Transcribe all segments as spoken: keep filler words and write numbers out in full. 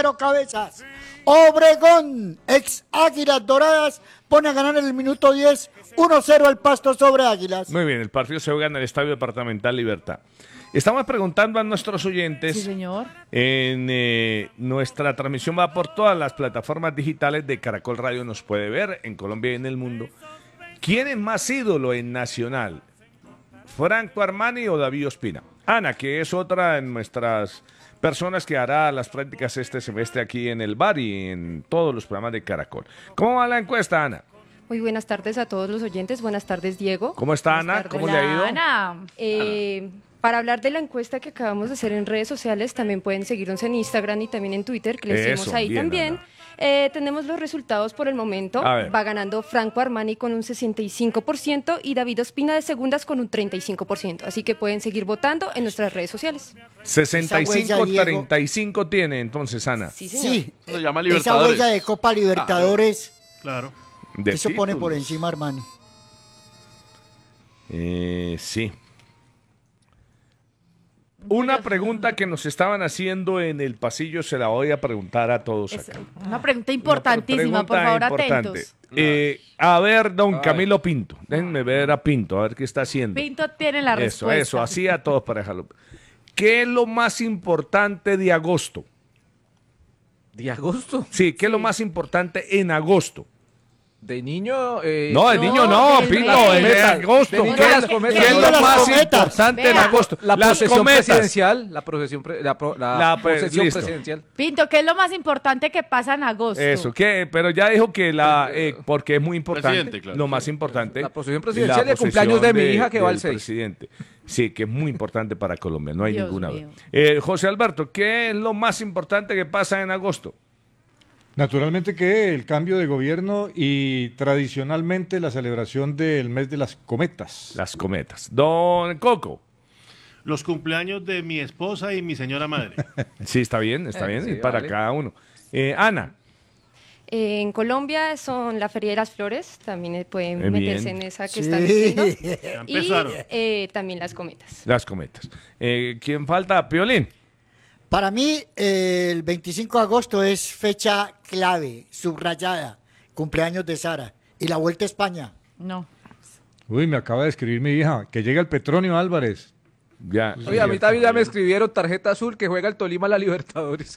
cero cabezas. Obregón, ex Águilas Doradas, pone a ganar en el minuto diez, uno cero al Pasto sobre Águilas. Muy bien, el partido se juega en el Estadio Departamental Libertad. Estamos preguntando a nuestros oyentes. Sí, señor. En eh, nuestra transmisión va por todas las plataformas digitales de Caracol Radio, nos puede ver en Colombia y en el mundo. ¿Quién es más ídolo en Nacional? ¿Franco Armani o David Ospina? Ana, que es otra de nuestras personas que hará las prácticas este semestre aquí en el bar y en todos los programas de Caracol. ¿Cómo va la encuesta, Ana? Muy buenas tardes a todos los oyentes. Buenas tardes, Diego. ¿Cómo está, Buenas Ana? tardes. ¿Cómo le ha ido? Ana. Eh, para hablar de la encuesta que acabamos de hacer en redes sociales, también pueden seguirnos en Instagram y también en Twitter, que les Eso, tenemos ahí bien, también. Ana. Eh, tenemos los resultados por el momento. A ver. Va ganando Franco Armani con un sesenta y cinco por ciento y David Ospina de segundas con un treinta y cinco por ciento. Así que pueden seguir votando en nuestras redes sociales. sesenta y cinco Esa huella, Diego. treinta y cinco tiene entonces, Ana. Sí, señor. Sí, Se llama esa Libertadores. huella de Copa Libertadores, Claro. De eso pone títulos. por encima Armani. Eh, sí. Una pregunta que nos estaban haciendo en el pasillo se la voy a preguntar a todos Es acá. una pregunta importantísima, Una por pregunta favor, importante. atentos. Eh, a ver, don Camilo Pinto. Déjenme ver a Pinto, a ver qué está haciendo. Pinto tiene la Eso, respuesta. eso, así a todos para dejarlo. ¿Qué es lo más importante de agosto? ¿De agosto? Sí, ¿qué es lo más importante en agosto? De niño. Eh, No, de no, niño no, del Pinto, mes. en Cometas. agosto. De niño ¿Qué, las es- cometas. qué es No, lo las más cometas. importante en Vea. agosto? La Las procesión cometas. presidencial. La procesión, pre- la, pro- la La pre- procesión listo. presidencial. Pinto, ¿qué es lo más importante que pasa en agosto? Eso, ¿qué? Pero ya dijo que la, eh, porque es muy importante, Presidente, claro. lo más importante. La procesión presidencial y el posesión cumpleaños de mi hija que va del al seis. presidente. Sí, que es muy importante para Colombia, no hay Dios ninguna mío. duda. Eh, José Alberto, ¿qué es lo más importante que pasa en agosto? Naturalmente que el cambio de gobierno y tradicionalmente la celebración del mes de las cometas. Las cometas. Don Coco. Los cumpleaños de mi esposa y mi señora madre. Sí, está bien, está Eh, bien, sí, y para vale. cada uno. Eh, Ana. Eh, en Colombia son la Feria de las Flores, también eh, pueden Eh, meterse bien. en esa que Sí. están diciendo. Ya Y empezaron. eh, también las cometas. Las cometas. Eh, ¿Quién falta? Piolín. Para mí, eh, el veinticinco de agosto es fecha clave, subrayada, cumpleaños de Sara y la Vuelta a España. No. Uy, me acaba de escribir mi hija, que llega el Petronio Álvarez. Ya. Oye, a mí también ya me escribieron tarjeta azul que juega el Tolima a la Libertadores.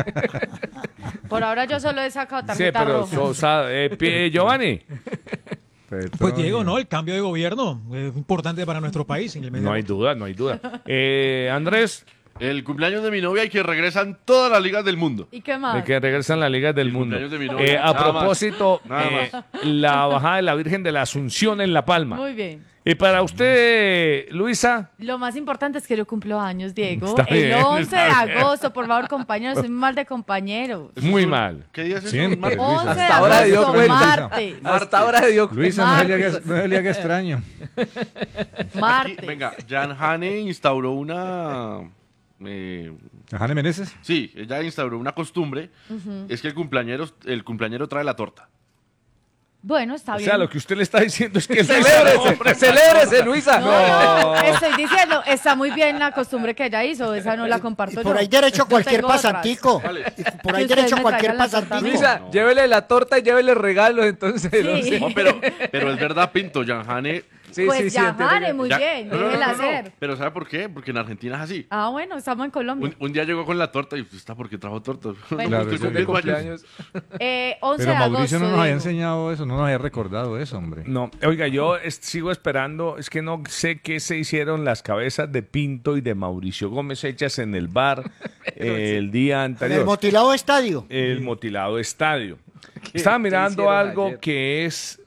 Por ahora yo solo he sacado Sí, tarjeta pero roja. Sosa, eh, Pi- Giovanni. Petronio. Pues Diego, no, el cambio de gobierno es importante para nuestro país. En el mes de No hay agosto. duda, no hay duda. Eh, Andrés. El cumpleaños de mi novia y que regresan todas las ligas del mundo. ¿Y qué De más? que regresan las ligas del El mundo. cumpleaños de mi novia. Eh, a Nada más. propósito, Nada eh, la bajada de la Virgen de la Asunción en La Palma. Muy bien. Y para usted, Luisa, Lo más importante es que yo cumplo años, Diego. Está el bien, once de está bien. agosto, por favor, compañeros, soy mal de compañeros. muy mal. ¿Qué día es eso? Siempre. Martes. Luisa. once de Hasta ahora dio agosto, cuenta. martes. Hasta ahora se dio Luisa, no se, le haga, Martes. no se le haga extraño. Aquí, Martes. venga, Jan Hane instauró una... eh, Jane Meneses. sí, ella instauró una costumbre. Es que el cumpleañero, el cumpleañero trae la torta. Bueno, está O bien. sea, lo que usted le está diciendo es que el ¡Celébrese! ¡Celébrese, Luisa! No, no, estoy diciendo, está muy bien la costumbre que ella hizo, esa no la comparto Y por yo. ahí derecho a Yo cualquier tengo otras. pasantico. Vale. Y por ahí Que ustedes derecho a me cualquier traigan la torta. pasantico. Luisa, llévele la torta y llévele regalos, entonces. el Sí. once. No, pero, pero es verdad, Pinto, Jan Hane... Sí, Pues sí, sí, ya, entiendo Jane, ya. muy ya- bien, no, no, no, déjela no, no. hacer. Pero ¿sabe por qué? Porque en Argentina es así. Ah, bueno, estamos en Colombia. Un, un día llegó con la torta y pues, está porque trajo torta. Bueno. Claro, Estoy eso De cumpliendo años. cumpleaños. Eh, once Pero de Mauricio agosto, no nos había Diego. enseñado eso, no nos había recordado eso, hombre. No, oiga, yo es- sigo esperando, es que no sé qué se hicieron las cabezas de Pinto y de Mauricio Gómez hechas en el bar eh, el día En el anterior. motilado estadio. El motilado estadio. ¿Qué- Estaba qué mirando hicieron algo ayer? que es...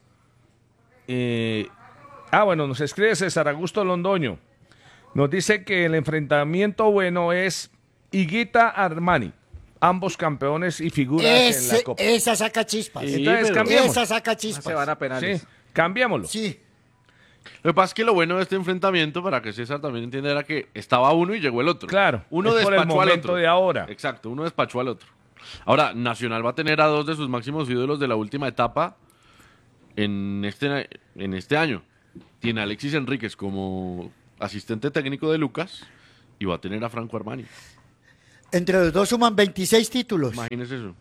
eh, ah, bueno, nos escribe César Augusto Londoño. Nos dice que el enfrentamiento bueno es Higuita Armani. Ambos campeones y figuras en la Ese- Copa. esa saca chispas. Sí, Entonces pero- cambiemos. Esa saca Se van chispas. a penales. Sí, cambiémoslo. Sí. Lo que pasa es que lo bueno de este enfrentamiento, para que César también entienda, era que estaba uno y llegó el otro. Claro, Uno es por el despachó al momento otro. de ahora. Exacto, uno despachó al otro. Ahora, Nacional va a tener a dos de sus máximos ídolos de la última etapa en este, en este año. Tiene a Alexis Enríquez como asistente técnico de Lucas y va a tener a Franco Armani. Entre los dos suman veintiséis títulos. Imagínese eso.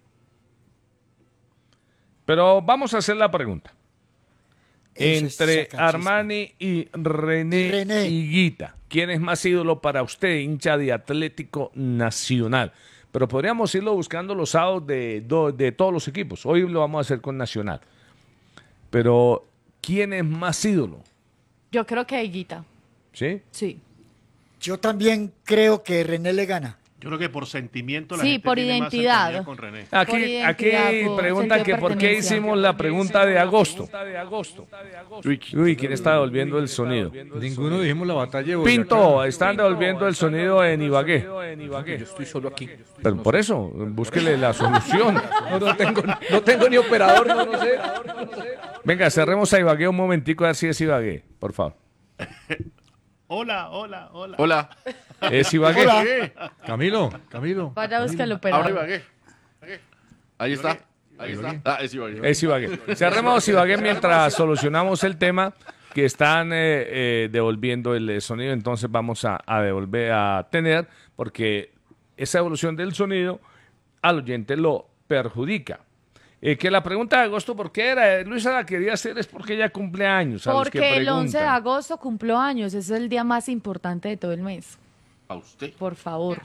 Pero vamos a hacer la pregunta. Ese es Entre sacachispa. Armani y René, Y René. Higuita, ¿quién es más ídolo para usted, hincha de Atlético Nacional? Pero podríamos irlo buscando los sábados de, do- de todos los equipos. Hoy lo vamos a hacer con Nacional. Pero, ¿quién es más ídolo? Yo creo que Higuita. ¿Sí? Sí. Yo también creo que René le gana. Yo creo que por sentimiento la Sí, gente por tiene identidad. más cercanía con René. Por Aquí, identidad, aquí por preguntan sentido que de por qué pertenencia. hicimos la pregunta de agosto. Uy, ¿quién está devolviendo el sonido? Ninguno dijimos la batalla de Boyacá. Pinto, están devolviendo el sonido en Ibagué. Yo estoy solo aquí. Pero por eso, búsquele la solución. No, no tengo, no tengo ni operador, no, no sé. Venga, cerremos a Ibagué un momentico a ver si es Ibagué, por favor. Hola, hola, hola. Hola. ¿Es Ibagué? Hola. Camilo, Camilo. Vaya a buscar el Ahora operador. Ibagué. Ahí está. Ahí está. Ah, es Ibagué. Es Ibagué. Cerremos Ibagué mientras solucionamos el tema que están eh, eh, devolviendo el eh, sonido. Entonces vamos a, a devolver a tener, porque esa evolución del sonido al oyente lo perjudica. Eh, que la pregunta de agosto, ¿por qué era? Luisa la quería hacer es porque ella cumple años. A los que Porque el once de preguntan. agosto cumplo años. Ese es el día más importante de todo el mes. A usted. Por favor.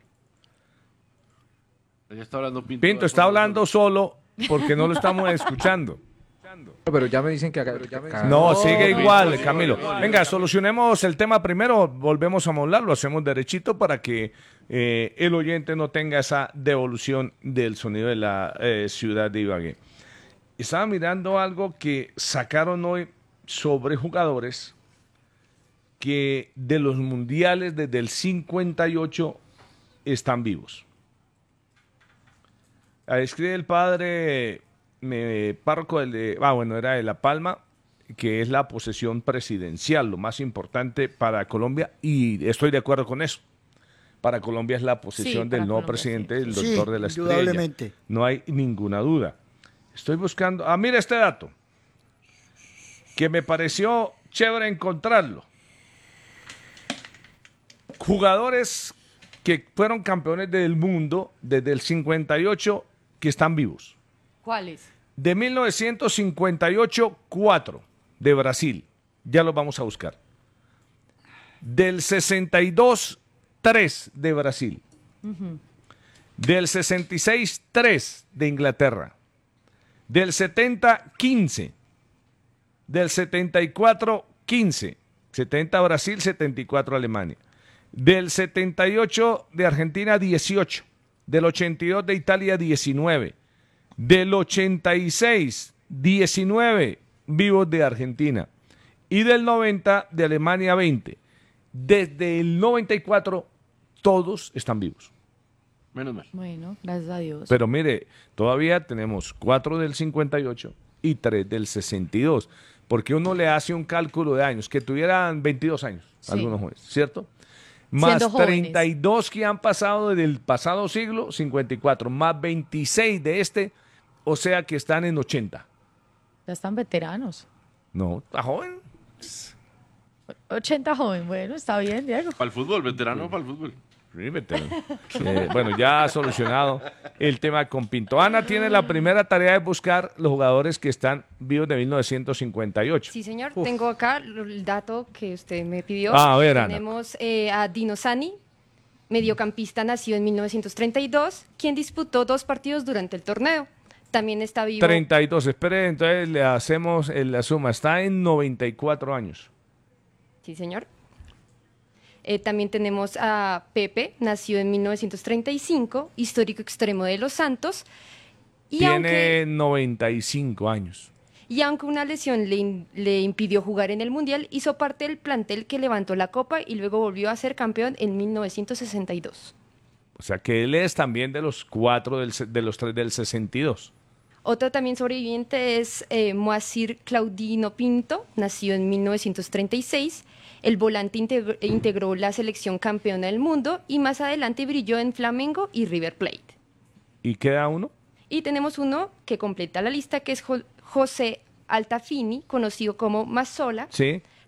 Ella está hablando Pinto. Pinto está hablando solo porque no lo estamos escuchando. Pero ya me dicen que acá. ya me dicen- No, sigue no, igual, no, no, Camilo. no, no, no. Venga, solucionemos el tema primero, volvemos a modular, lo hacemos derechito para que eh, el oyente no tenga esa devolución del sonido de la eh, ciudad de Ibagué. Estaba mirando algo que sacaron hoy sobre jugadores que de los mundiales desde el cincuenta y ocho están vivos. Ahí escribe el padre me, párroco del de, ah, bueno, era de La Palma, que es la posesión presidencial, lo más importante para Colombia, y estoy de acuerdo con eso. Para Colombia es la posesión Sí, del para nuevo Colombia, presidente, sí. el Sí, doctor de la Estrella. indudablemente. No hay ninguna duda. Estoy buscando, ah, mira este dato, que me pareció chévere encontrarlo. Jugadores que fueron campeones del mundo desde el cincuenta y ocho que están vivos. ¿Cuáles? De mil novecientos cincuenta y ocho, cuatro de Brasil. Ya los vamos a buscar. Del sesenta y dos, tres de Brasil. Del sesenta y seis, tres de Inglaterra. Del setenta, quince. Del setenta y cuatro, quince. setenta Brasil, setenta y cuatro Alemania. Del setenta y ocho de Argentina, dieciocho. Del ochenta y dos de Italia, diecinueve. Del ochenta y seis, diecinueve vivos de Argentina. Y del noventa de Alemania, veinte. Desde el noventa y cuatro, todos están vivos. Menos mal. Bueno, gracias a Dios. Pero mire, todavía tenemos cuatro del cincuenta y ocho y tres del sesenta y dos. Porque uno le hace un cálculo de años, que tuvieran veintidós años, Sí. algunos jóvenes, ¿cierto? Más Siendo jóvenes. treinta y dos que han pasado desde el pasado siglo, cincuenta y cuatro, más veintiséis de este, o sea que están en ochenta. Ya están veteranos. No, está joven. ochenta joven, bueno, está bien, Diego. Para el fútbol, veterano para el fútbol. Sí, veterano. Eh, bueno, ya ha solucionado el tema con Pinto. Ana tiene la primera tarea de buscar los jugadores que están vivos de mil novecientos cincuenta y ocho. Sí, señor. Tengo acá el dato que usted me pidió. Ah, a ver, Ana. Tenemos eh, a Dino Sani, mediocampista nacido en mil novecientos treinta y dos, quien disputó dos partidos durante el torneo. También está vivo. treinta y dos, espere, entonces le hacemos eh, la suma. Está en noventa y cuatro años. Sí, señor. Eh, también tenemos a Pepe, nacido en mil novecientos treinta y cinco, histórico extremo de Los Santos. Y Tiene aunque, noventa y cinco años. y aunque una lesión le, in- le impidió jugar en el Mundial, hizo parte del plantel que levantó la Copa y luego volvió a ser campeón en mil novecientos sesenta y dos. O sea que él es también de los cuatro del, se- de los tres del sesenta y dos. Otro también sobreviviente es eh, Moacir Claudino Pinto, nacido en mil novecientos treinta y seis. El volante integr- integró la selección campeona del mundo y más adelante brilló en Flamengo y River Plate. ¿Y queda uno? Y tenemos uno que completa la lista, que es Jo- José Altafini, conocido como Mazzola, Sí.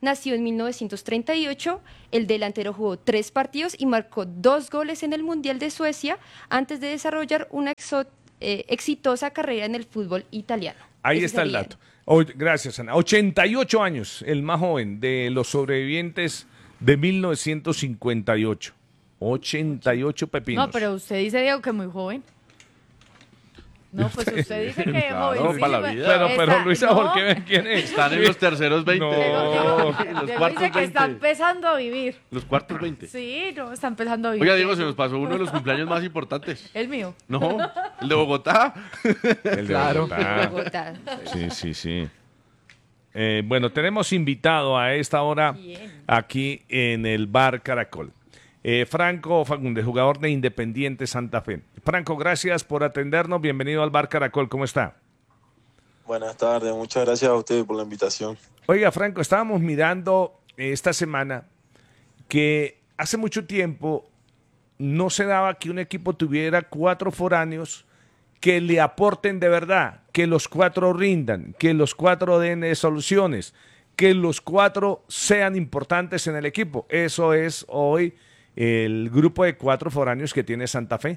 nació en mil novecientos treinta y ocho. El delantero jugó tres partidos y marcó dos goles en el Mundial de Suecia antes de desarrollar una exo- eh, exitosa carrera en el fútbol italiano. Ahí Ese está el sería. dato. O- gracias, Ana. ochenta y ocho años, el más joven de los sobrevivientes de mil novecientos cincuenta y ocho. ochenta y ocho pepinos. No, pero usted dice, Diego, que muy joven. No, pues usted dice que es Claro, joven. para la vida. Pero, pero Está- Luisa, no. ¿por qué ven quién es? Están en los terceros veinte. No. Diego, En los Diego cuartos dice que está veinte. empezando a vivir. Los cuartos veinte. Sí, no, está empezando a vivir. Oiga, Diego, se nos pasó uno de los cumpleaños más importantes. El mío. No, el de Bogotá. El de Claro. Bogotá. Bogotá. Sí, sí, sí. Eh, bueno, tenemos invitado a esta hora aquí en el Bar Caracol. Eh, Franco Fagundes, jugador de Independiente Santa Fe. Franco, gracias por atendernos. Bienvenido al Bar Caracol. ¿Cómo está? Buenas tardes, muchas gracias a ustedes por la invitación. Oiga, Franco, estábamos mirando eh, esta semana que hace mucho tiempo no se daba que un equipo tuviera cuatro foráneos que le aporten de verdad, que los cuatro rindan, que los cuatro den eh, soluciones, que los cuatro sean importantes en el equipo. Eso es hoy el grupo de cuatro foráneos que tiene Santa Fe.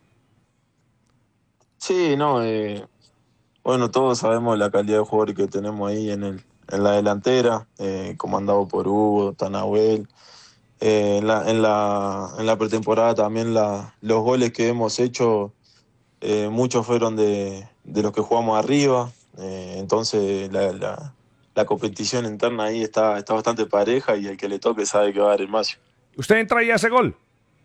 Sí, no, eh, bueno, todos sabemos la calidad de jugadores que tenemos ahí en el, en la delantera, eh, comandado por Hugo, Tanahuel. Eh, en, la, en, la, en la pretemporada también la, los goles que hemos hecho, eh, muchos fueron de, de los que jugamos arriba, eh, entonces la, la, la competición interna ahí está, está bastante pareja y el que le toque sabe que va a dar el macio. ¿Usted entra y hace gol?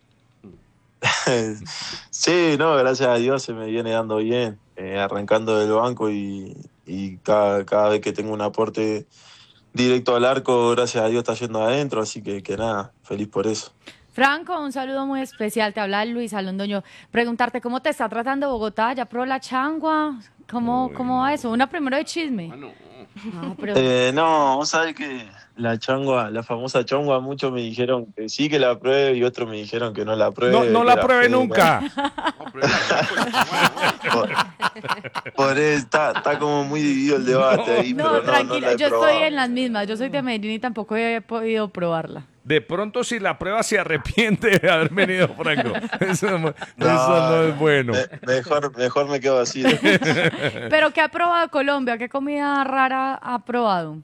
Sí, no, gracias a Dios se me viene dando bien, eh, arrancando del banco y, y cada, cada vez que tengo un aporte directo al arco, gracias a Dios está yendo adentro, así que, que nada, feliz por eso. Franco, un saludo muy especial. Te habla Luis Alondoño. Preguntarte cómo te está tratando Bogotá. ¿Ya probó la changua? ¿Cómo, cómo va eso? Una primero de chisme. Ah, no. Ah, pero- Eh, no, vos sabés que la changua, la famosa changua, muchos me dijeron que sí que la pruebe y otros me dijeron que no la pruebe. No, no que la era pruebe fea. nunca. No, pero era- Por, por eso está, está como muy dividido el debate ahí, no, pero no, tranquilo. no la he Yo probado. estoy en las mismas. Yo soy de Medellín y tampoco he podido probarla. De pronto, si la prueba se arrepiente de haber venido, Franco. Eso no, eso no es bueno. me- mejor, mejor me quedo así. ¿Pero qué ha probado Colombia? ¿Qué comida rara ha probado?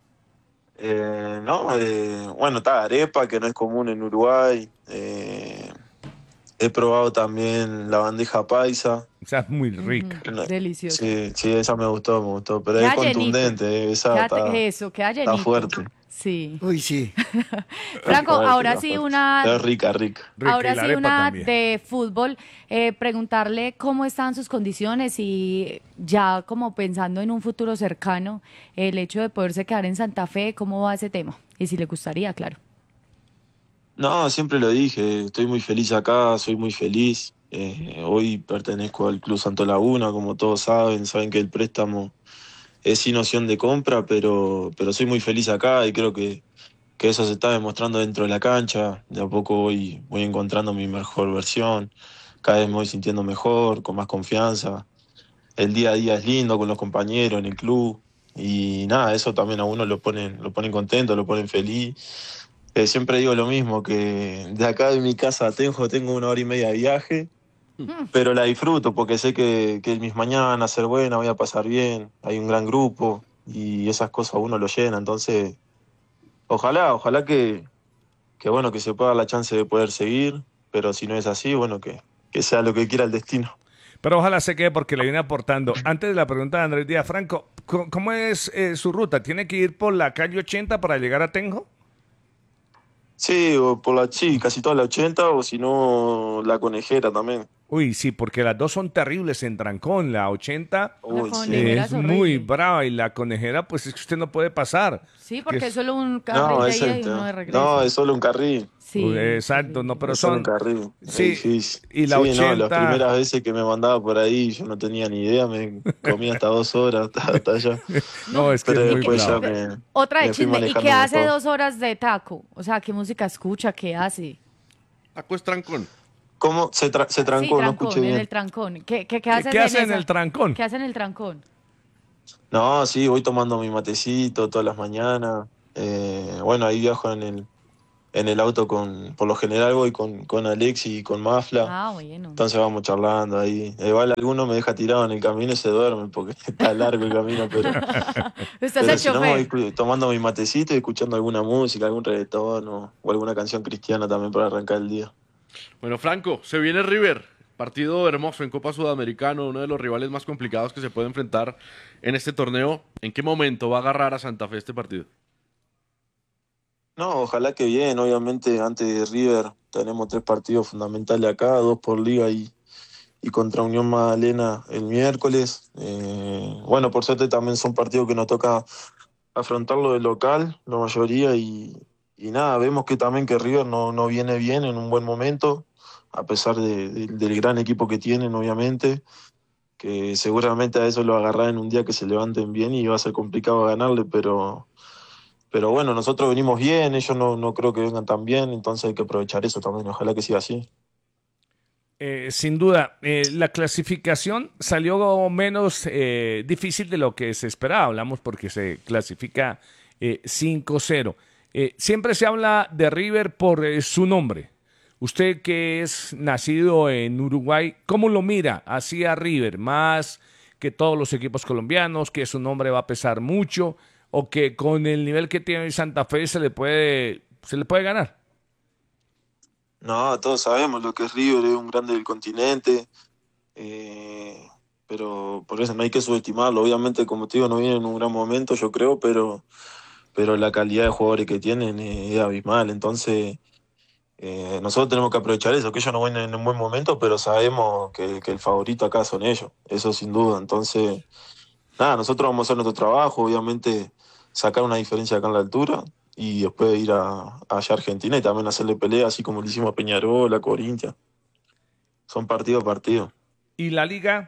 Eh, no, eh, bueno, está arepa, que no es común en Uruguay. Eh, he probado también la bandeja paisa. O sea, es muy rica. No, Delicioso. Sí, sí, esa me gustó, me gustó. Pero Queda es contundente, eh, esa Quédate- está, eso, queda está llenito. fuerte. Sí. Uy, sí. Franco, Fuerte, ahora está sí fuerte. una... Es rica, rica. Rica, Ahora y la sí, arepa una también. de fútbol, eh, preguntarle cómo están sus condiciones y ya como pensando en un futuro cercano, el hecho de poderse quedar en Santa Fe, ¿cómo va ese tema? Y si le gustaría, claro. No, siempre lo dije, estoy muy feliz acá, soy muy feliz. Eh, hoy pertenezco al Club Santo Laguna, como todos saben, saben que el préstamo es sin opción de compra, pero, pero soy muy feliz acá y creo que, que eso se está demostrando dentro de la cancha. De a poco voy, voy encontrando mi mejor versión, cada vez me voy sintiendo mejor, con más confianza. El día a día es lindo con los compañeros en el club y nada, eso también a uno lo ponen, lo ponen contento, lo ponen feliz. Eh, siempre digo lo mismo, que de acá de mi casa a Tenjo tengo una hora y media de viaje, pero la disfruto porque sé que, que mis mañanas van a ser buenas, voy a pasar bien, hay un gran grupo y esas cosas uno lo llena, entonces ojalá, ojalá que, que bueno, que se pueda dar la chance de poder seguir, pero si no es así, bueno, que, que sea lo que quiera el destino. Pero ojalá se quede porque le viene aportando. Antes de la pregunta de Andrés Díaz, Franco, ¿cómo, cómo es eh, su ruta? ¿Tiene que ir por la calle ochenta para llegar a Tenjo? Sí, o por la, sí, casi toda la ochenta o si no la Conejera también. Uy, sí, porque las dos son terribles en trancón. La ochenta Uy, sí. Conejera es es horrible. muy brava y la conejera, pues es que usted no puede pasar. Sí, porque Que es solo un No, carril de es ida el y uno de tema. regreso. No, es solo un carril. Sí. Uy, exacto, no, pero es solo son... un carril. Sí, es difícil. y la Sí, no, ochenta... las primeras veces que me mandaba por ahí yo no tenía ni idea, me comía hasta dos horas, hasta, hasta allá. No, es que Pero es muy después ya bravo. me, Otra de me fui chisme. ¿Y manejando qué hace mejor. dos horas de taco? O sea, ¿qué música escucha? ¿Qué hace? Taco es trancón. ¿Cómo? Se, tra- se trancó, sí, no trancón, escuché en bien. el trancón. ¿Qué, qué, qué ¿Qué, haces qué hace en esa- el trancón? ¿Qué hace en el trancón? No, sí, voy tomando mi matecito todas las mañanas. Eh, bueno, ahí viajo en el, en el auto con, por lo general voy con, con Alexi y con Mafla. Ah, bueno. Entonces vamos charlando ahí. Igual alguno me deja tirado en el camino y se duerme porque está largo el camino, pero, Usted es pero el si no chofer. voy cu- tomando mi matecito y escuchando alguna música, algún reggaetón o, o alguna canción cristiana también para arrancar el día. Bueno, Franco, se viene River. Partido hermoso en Copa Sudamericano, uno de los rivales más complicados que se puede enfrentar en este torneo. ¿En qué momento va a agarrar a Santa Fe este partido? No, ojalá que bien. Obviamente antes de River tenemos tres partidos fundamentales acá, dos por liga y, y contra Unión Magdalena el miércoles. Eh, bueno, por suerte también son partidos que nos toca afrontarlo de local, la mayoría, y, y nada, vemos que también que River no, no viene bien en un buen momento, a pesar de- de- del gran equipo que tienen, obviamente, que seguramente a eso lo agarrá en un día que se levanten bien y va a ser complicado ganarle, pero, pero bueno, nosotros venimos bien, ellos no, no creo que vengan tan bien, entonces hay que aprovechar eso también, ojalá que siga así. Eh, sin duda, eh, la clasificación salió menos eh, difícil de lo que se esperaba. Hablamos porque se clasifica eh, cinco cero. Eh, siempre se habla de River por eh, su nombre. Usted que es nacido en Uruguay, ¿cómo lo mira así a River? Más que todos los equipos colombianos, que su nombre va a pesar mucho, o que con el nivel que tiene Santa Fe se le puede, se le puede ganar. No, todos sabemos lo que es River, es un grande del continente, eh, pero por eso no hay que subestimarlo. Obviamente, como te digo, no viene en un gran momento, yo creo, pero, pero la calidad de jugadores que tienen es, es abismal. Entonces, eh, nosotros tenemos que aprovechar eso, que ellos no vienen en un buen momento, pero sabemos que, que el favorito acá son ellos, eso sin duda. Entonces, nada, nosotros vamos a hacer nuestro trabajo, obviamente sacar una diferencia acá en la altura y después ir a, allá a Argentina y también hacerle pelea, así como le hicimos a Peñarol, a Corinthians. Son partido a partido. ¿Y la liga?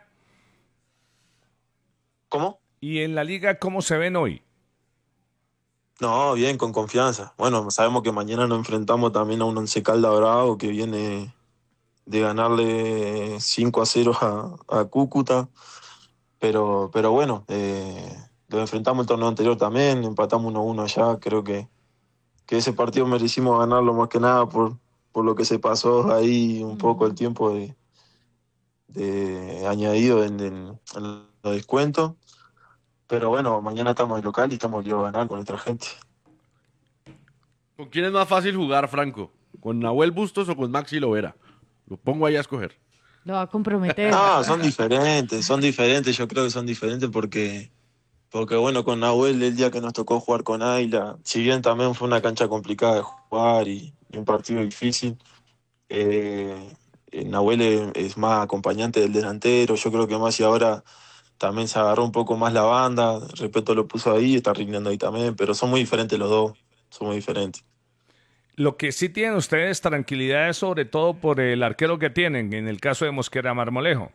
¿Cómo? ¿Y en la liga cómo se ven hoy? No, bien, con confianza. Bueno, sabemos que mañana nos enfrentamos también a un Once Caldas Bravo que viene de ganarle cinco a cero a, a Cúcuta, pero, pero bueno, eh, lo enfrentamos el torneo anterior también, empatamos uno a uno allá, creo que, que ese partido merecimos ganarlo más que nada por, por lo que se pasó ahí un poco el tiempo de, de añadido en, en, en los descuentos. Pero bueno, mañana estamos en local y estamos obligados a ganar con nuestra gente. ¿Con quién es más fácil jugar, Franco? ¿Con Nahuel Bustos o con Maxi Lovera? Lo pongo ahí a escoger. Lo va a comprometer. No, son diferentes, son diferentes, yo creo que son diferentes porque, porque bueno, con Nahuel el día que nos tocó jugar con Ayla, si bien también fue una cancha complicada de jugar y, y un partido difícil, eh, eh, Nahuel es, es más acompañante del delantero, yo creo que Maxi ahora también se agarró un poco más la banda, Respeto lo puso ahí, está rindiendo ahí también, pero son muy diferentes los dos, son muy diferentes. Lo que sí tienen ustedes tranquilidad es sobre todo por el arquero que tienen, en el caso de Mosquera Marmolejo.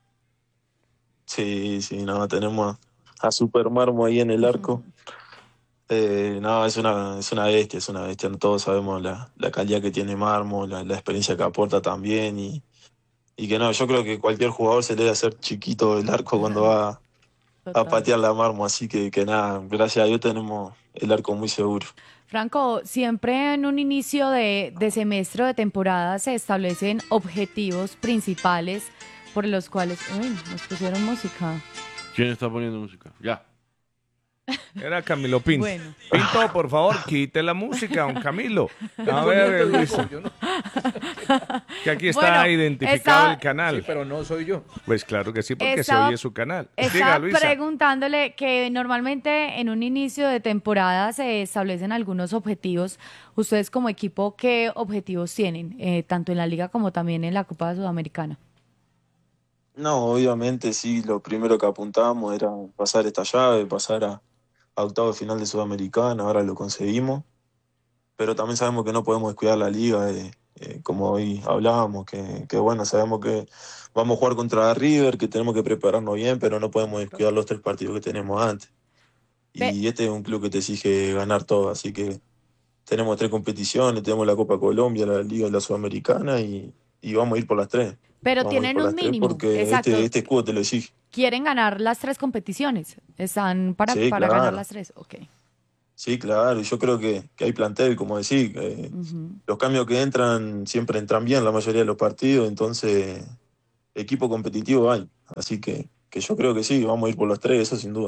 Sí, sí, no, tenemos a, a Super Marmo ahí en el arco. Eh, no, es una, es una bestia, es una bestia. Todos sabemos la, la calidad que tiene Marmo, la, la experiencia que aporta también. Y, y que no, yo creo que cualquier jugador se le debe hacer chiquito el arco cuando va a Total. patear la Marmo. Así que, que nada, gracias a Dios tenemos el arco muy seguro. Franco, siempre en un inicio de, de semestre o de temporada se establecen objetivos principales por los cuales... Uy, nos pusieron música. ¿Quién está poniendo música? Ya. Era Camilo Pinto. Bueno. Pinto, por favor, quite la música, don Camilo. A ver, Luis, que aquí está Bueno, identificado estaba- el canal. Sí, pero no soy yo. Pues claro que sí, porque Estaba- se oye su canal. Diga, Estaba Luisa. preguntándole que normalmente en un inicio de temporada se establecen algunos objetivos. Ustedes como equipo, ¿qué objetivos tienen? Eh, tanto en la liga como también en la Copa Sudamericana. No, obviamente sí, lo primero que apuntábamos era pasar esta llave, pasar a, a octavo de final de Sudamericana, ahora lo conseguimos. Pero también sabemos que no podemos descuidar la liga, eh, eh, como hoy hablábamos, que, que bueno, sabemos que vamos a jugar contra River, que tenemos que prepararnos bien, pero no podemos descuidar los tres partidos que tenemos antes. Y este es un club que te exige ganar todo, así que tenemos tres competiciones, tenemos la Copa Colombia, la Liga de la Sudamericana y, y vamos a ir por las tres. Pero Vamos a ir tienen por un las tres mínimo, porque exacto. este, este escudo te lo exige. ¿Quieren ganar las tres competiciones? ¿Están para, Sí, para claro. ganar las tres? Ok. Sí, claro, y yo creo que, que hay plantel, como decís, eh, Ujú. los cambios que entran siempre entran bien la mayoría de los partidos, entonces equipo competitivo hay, así que, que yo creo que sí, vamos a ir por los tres, eso sin duda.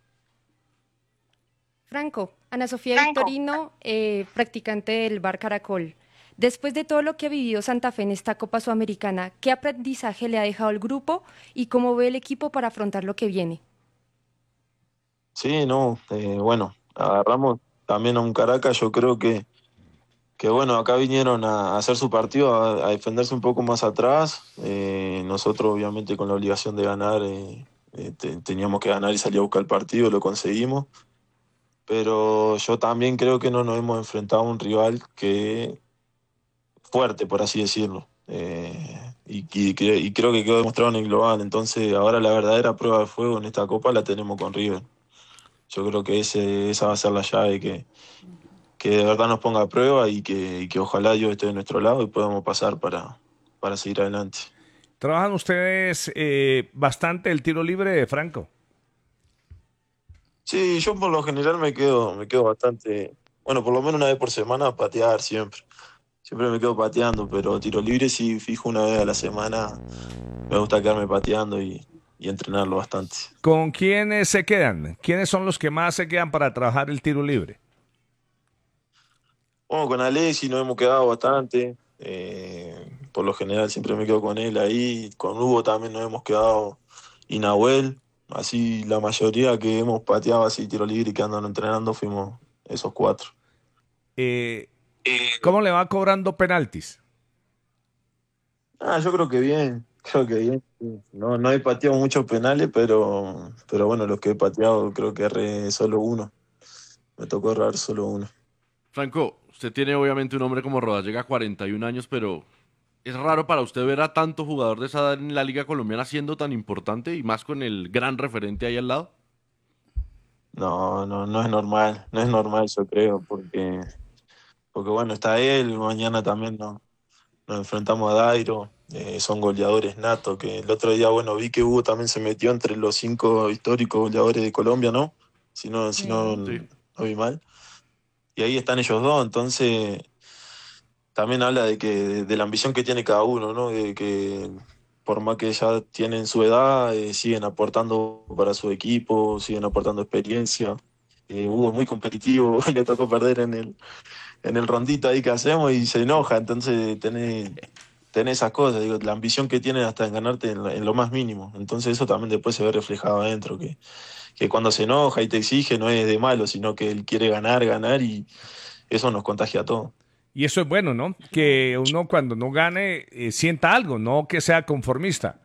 Franco, Ana Sofía Victorino, eh, practicante del Bar Caracol. Después de todo lo que ha vivido Santa Fe en esta Copa Sudamericana, ¿qué aprendizaje le ha dejado el grupo y cómo ve el equipo para afrontar lo que viene? Sí, no, eh, bueno, agarramos también a un Caracas, yo creo que, que bueno, acá vinieron a, a hacer su partido, a, a defenderse un poco más atrás, eh, nosotros obviamente con la obligación de ganar, eh, eh, te- teníamos que ganar y salir a buscar el partido, lo conseguimos, pero yo también creo que no nos hemos enfrentado a un rival que fuerte, por así decirlo. Eh, y, y cre- y creo que quedó demostrado en el global. Entonces, ahora la verdadera prueba de fuego en esta copa la tenemos con River. Yo creo que ese, esa va a ser la llave que, que de verdad nos ponga a prueba y que, y que ojalá Dios esté de nuestro lado y podamos pasar para, para seguir adelante. ¿Trabajan ustedes eh, bastante el tiro libre, Franco? Sí, yo por lo general me quedo, me quedo bastante, bueno, por lo menos una vez por semana a patear siempre. Siempre me quedo pateando, pero tiro libre sí fijo una vez a la semana. Me gusta quedarme pateando y, y entrenarlo bastante. ¿Con quiénes se quedan? ¿Quiénes son los que más se quedan para trabajar el tiro libre? Bueno, con Alexis nos hemos quedado bastante. Eh, por lo general siempre me quedo con él ahí. Con Hugo también nos hemos quedado y Nahuel. Así la mayoría que hemos pateado así tiro libre y que andan entrenando fuimos esos cuatro. Eh, ¿Cómo le va cobrando penaltis? Ah, yo creo que bien, creo que bien. Sí. No, no he pateado muchos penales, pero, pero bueno, los que he pateado creo que erré solo uno. Me tocó errar solo uno. Franco, usted tiene obviamente un hombre como Rodallega, llega a cuarenta y un años, pero es raro para usted ver a tanto jugador de esa edad en la Liga Colombiana siendo tan importante y más con el gran referente ahí al lado. No, no, no es normal, no es normal, yo creo, porque, porque bueno, está él, mañana también no, nos enfrentamos a Dairo, eh, son goleadores natos, que el otro día, bueno, vi que Hugo también se metió entre los cinco históricos goleadores de Colombia, ¿no? Si no, si no, Sí. no Sí. vi mal. Y ahí están ellos dos, entonces también habla de que de, de la ambición que tiene cada uno, ¿no? De que por más que ya tienen su edad, eh, siguen aportando para su equipo, siguen aportando experiencia. Eh, Hugo es muy competitivo, le tocó perder en el, en el rondito ahí que hacemos y se enoja, entonces tenés, tenés esas cosas, digo, la ambición que tienen hasta en ganarte en, la- en lo más mínimo. Entonces eso también después se ve reflejado adentro, que, que cuando se enoja y te exige no es de malo, sino que él quiere ganar, ganar y eso nos contagia a todos. Y eso es bueno, ¿no? Que uno cuando no gane eh, sienta algo, no que sea conformista.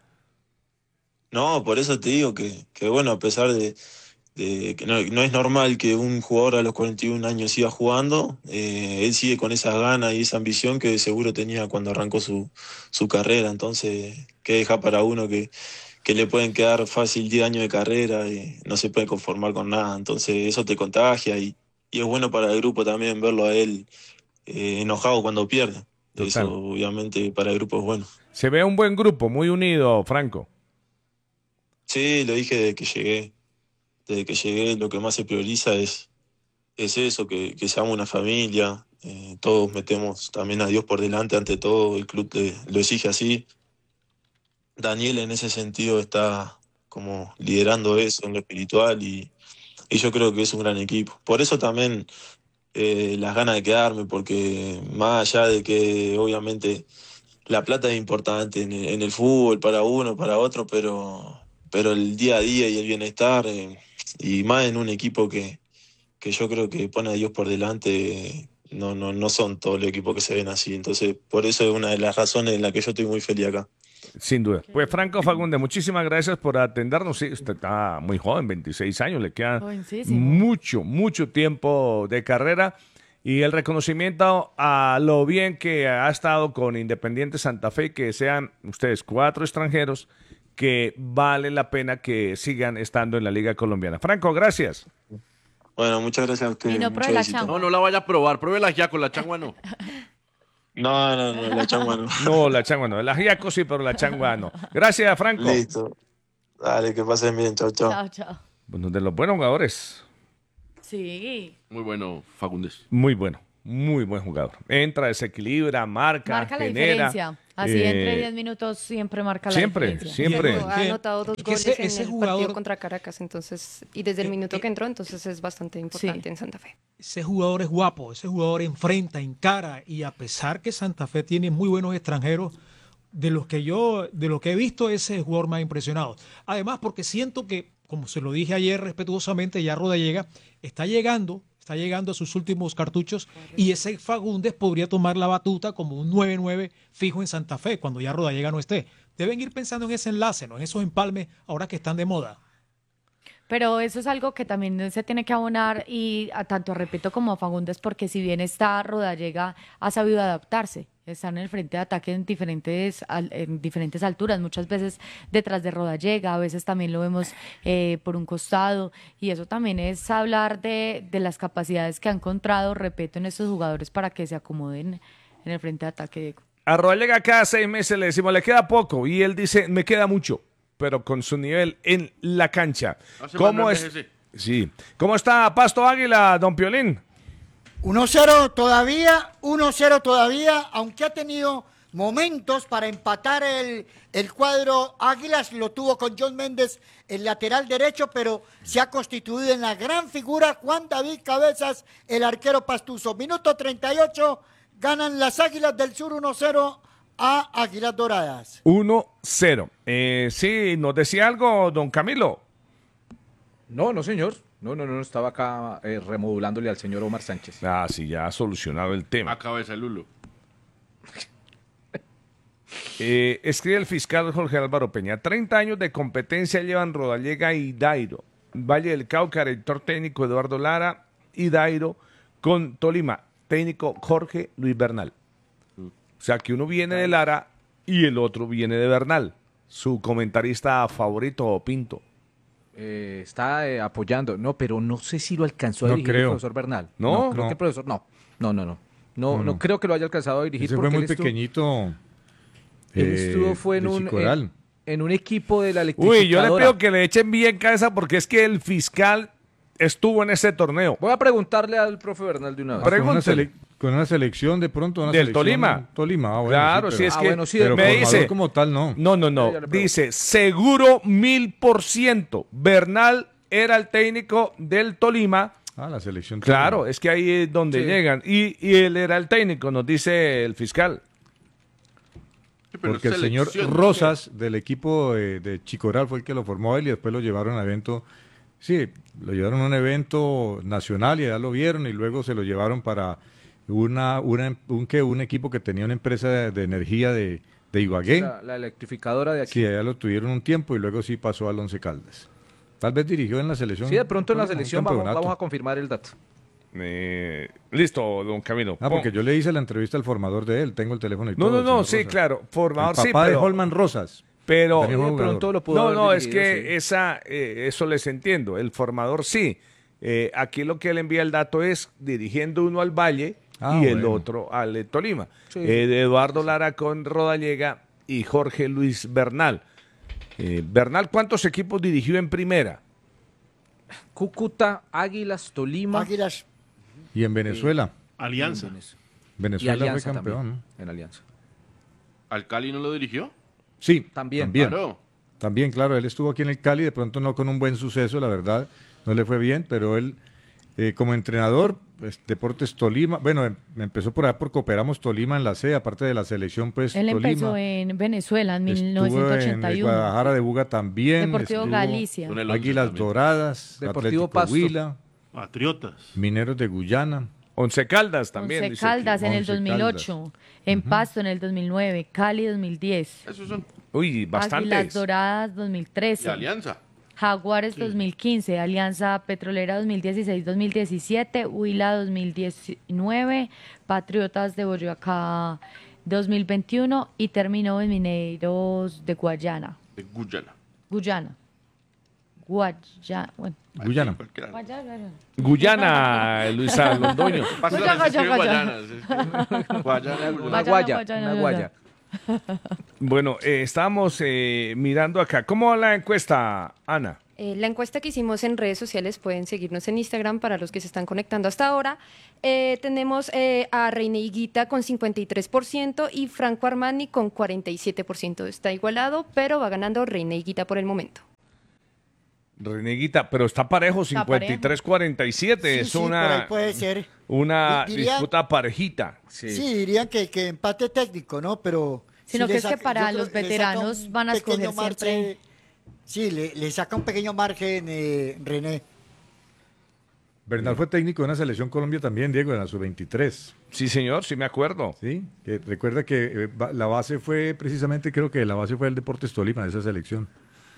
No, por eso te digo que, que bueno, a pesar de, de que no, no es normal que un jugador a los cuarenta y un años siga jugando, eh, él sigue con esas ganas y esa ambición que seguro tenía cuando arrancó su, su carrera. Entonces, ¿qué deja para uno que, que le pueden quedar fácil diez años de carrera y no se puede conformar con nada? Entonces, eso te contagia y, y es bueno para el grupo también verlo a él eh, enojado cuando pierde. Eso, Total. obviamente, para el grupo es bueno. Se ve un buen grupo, muy unido, Franco. Sí, lo dije desde que llegué. Desde que llegué, lo que más se prioriza es, es eso, que, que seamos una familia. Eh, todos metemos también a Dios por delante ante todo, el club le- lo exige así. Daniel en ese sentido está como liderando eso en lo espiritual y, y yo creo que es un gran equipo. Por eso también eh, las ganas de quedarme, porque más allá de que obviamente la plata es importante en el, en el fútbol para uno, para otro, pero, pero el día a día y el bienestar, eh, y más en un equipo que, que yo creo que pone a Dios por delante, no, no, no son todos los equipos que se ven así. Entonces, por eso es una de las razones en las que yo estoy muy feliz acá. Sin duda. Pues Franco Fagunde, muchísimas gracias por atendernos. Sí, usted está muy joven, veintiséis años, le queda Jovencísimo. mucho, mucho tiempo de carrera y el reconocimiento a lo bien que ha estado con Independiente Santa Fe, que sean ustedes cuatro extranjeros que vale la pena que sigan estando en la Liga Colombiana. Franco, gracias. Bueno, muchas gracias a ustedes. Y no mucho pruebe la éxito. changua. No, no la vaya a probar, pruébela ya con la changua no. No, no, no, la changua no. No, la changua no. La giaco sí, pero la changua no. Gracias, Franco. Listo. Dale, que pasen bien. Chao, chao. Chao, chao. Uno de los buenos jugadores. Sí. Muy bueno, Fagundes. Muy bueno, muy buen jugador. Entra, desequilibra, marca, Marca la genera. diferencia. Así eh, entre diez minutos siempre marca la siempre, diferencia. siempre. Diego ha anotado dos que goles ese- en ese el jugador- partido contra Caracas, entonces, y desde el Eh, minuto eh, que entró, entonces es bastante importante Sí. en Santa Fe. Ese jugador es guapo, ese jugador enfrenta, encara, y a pesar que Santa Fe tiene muy buenos extranjeros, de los que yo, de lo que he visto, ese es el jugador más impresionado. Además, porque siento que, como se lo dije ayer respetuosamente, ya Rodallega está llegando, está llegando a sus últimos cartuchos, y ese Fagundes podría tomar la batuta como un nueve nueve fijo en Santa Fe cuando ya Rodallega no esté. Deben ir pensando en ese enlace, ¿no? En esos empalmes ahora que están de moda. Pero eso es algo que también se tiene que abonar y a tanto a Repito como a Fagundes, porque si bien está Rodallega, ha sabido adaptarse. Está en el frente de ataque en diferentes, al- en diferentes alturas, muchas veces detrás de Rodallega, a veces también lo vemos eh, por un costado, y eso también es hablar de, de las capacidades que ha encontrado Repito en estos jugadores para que se acomoden en el frente de ataque, Diego. A Rodallega cada seis meses le decimos, le queda poco, y él dice, me queda mucho, pero con su nivel en la cancha. Hace ¿Cómo mal, es? no envejece. Sí. ¿Cómo está Pasto Águila, don Piolín? uno cero todavía, uno cero todavía, aunque ha tenido momentos para empatar el, el cuadro Águilas, lo tuvo con John Méndez, el lateral derecho, pero se ha constituido en la gran figura Juan David Cabezas, el arquero pastuso. Minuto treinta y ocho, ganan las Águilas del Sur uno cero a Águilas Doradas. uno cero. Eh, sí, nos decía algo, don Camilo. No, no, señor. No, no, no, estaba acá eh, remodulándole al señor Omar Sánchez. Ah, sí, ya ha solucionado el tema. A cabeza de Lulo. Eh, escribe el fiscal Jorge Álvaro Peña. treinta años de competencia llevan Rodallega y Dairo. Valle del Cauca, director técnico Eduardo Lara y Dairo con Tolima, técnico Jorge Luis Bernal. O sea que uno viene de Lara y el otro viene de Bernal. Su comentarista favorito, Pinto. Eh, está eh, apoyando. No, pero no sé si lo alcanzó a No dirigir creo. el profesor Bernal. ¿No? creo No. que el profesor, no. No, no, no. No, No, no no. creo que lo haya alcanzado a dirigir Ese porque fue muy él estuvo- pequeñito. Él eh, estuvo, fue en de un, Chicoral. en, en un equipo de la electrificadora. Uy, yo le pido que le echen bien cabeza porque es que el fiscal estuvo en ese torneo. Voy a preguntarle al profe Bernal de una Ah, vez. con, una pregúntele. sele- con una selección de pronto. Una Del selección- Tolima. Tolima, ah, bueno, Claro, sí, si pero- es Ah, que bueno, sí, pero me formador dice, como tal, no. no, no, no, Ya, ya le pregunto. dice, seguro mil por ciento, Bernal era el técnico del Tolima. Ah, la selección. Claro, Tolima. es que ahí es donde Sí. llegan. Y, y él era el técnico, nos dice el fiscal. Sí, pero Porque el señor selección, Rosas del equipo eh, de Chicoral fue el que lo formó a él y después lo llevaron a evento. Sí, lo llevaron a un evento nacional y allá lo vieron y luego se lo llevaron para una, una un, ¿qué? un equipo que tenía una empresa de, de energía de, de Ibagué. La, la electrificadora de aquí. Sí, allá lo tuvieron un tiempo y luego sí pasó al Once Caldas. Tal vez dirigió en la selección. Sí, de pronto en la un selección vamos, campeonato. vamos a confirmar el dato. Eh, listo, don Camilo. Ah, porque yo le hice la entrevista al formador de él, tengo el teléfono y No, todo. no, no, el sí, señor Rosas. claro, formador El sí, papá pero... de Holman Rosas. Pero También fue de jugador. pronto lo pudo no, haber no, es dirigido, que sí. esa, eh, eso les entiendo. El formador sí. Eh, aquí lo que él envía el dato es dirigiendo uno al Valle Ah, y el bueno. otro al eh, Tolima. Sí, Eh, de Eduardo Lara con Rodallega y Jorge Luis Bernal. Eh, Bernal, ¿cuántos equipos dirigió en primera? Cúcuta, Águilas, Tolima. Águilas. Y en Venezuela. Alianza. Y Venezuela fue Alianza campeón. también, ¿no? en Alianza. ¿Al Cali no lo dirigió? Sí, También. También, Claro. también, claro. Él estuvo aquí en el Cali, de pronto no con un buen suceso, la verdad. No le fue bien, pero él, eh, como entrenador, pues, Deportes Tolima, bueno, em- empezó por allá por Cooperamos Tolima en la C, aparte de la selección, pues Él Tolima. empezó en Venezuela en Estuvo mil novecientos en ochenta el y uno. Guadalajara de Buga también. Deportivo estuvo Galicia. Con el once Águilas también. Doradas, Deportivo Atlético Pasto. Huila, Patriotas. Mineros de Guyana. Once Caldas también. Once dice Caldas aquí. en el Once dos mil ocho, en Pasto en el dos mil nueve, Cali dos mil diez, Esos son. Uy, Águilas bastantes. Doradas dos mil Y trece, Alianza. Jaguares dos mil quince, Alianza Petrolera dos mil dieciséis dos mil diecisiete, Huila dos mil diecinueve, Patriotas de Boyacá dos mil veintiuno y terminó en Mineros de Guayana. De Guyana. Guyana. Guayana. Bueno. Guyana. Cualquiera. Guayana. Guyana, Luisa Londoño. Pasa Guayana, la escribe Guayana. Guayana. sí, sí. Guayana. Una Guayana, guaya, Guayana, una guaya. Bueno, eh, estamos eh, mirando acá. ¿Cómo va la encuesta, Ana? Eh, la encuesta que hicimos en redes sociales, pueden seguirnos en Instagram para los que se están conectando hasta ahora. Eh, tenemos eh, a Reina Higuita con cincuenta y tres por ciento y Franco Armani con cuarenta y siete por ciento. Está igualado, pero va ganando Reina Higuita por el momento. Reneguita, pero está parejo, Está cincuenta y tres cuarenta y siete. Sí, Es sí, por una, ahí puede ser. una Di- diría- disputa parejita. Sí, dirían que, que empate técnico, ¿no? Pero... Sino sí que le es que saca- para yo los creo- le saca veteranos un van a pequeño escoger siempre- Sí, le, le saca un pequeño margen eh, René. Bernal fue técnico de una selección Colombia también, Diego, en la sub veintitrés. Sí, señor, sí me acuerdo. Sí, que recuerda que eh, ba- la base fue precisamente, creo que la base fue el Deportes Tolima de esa selección.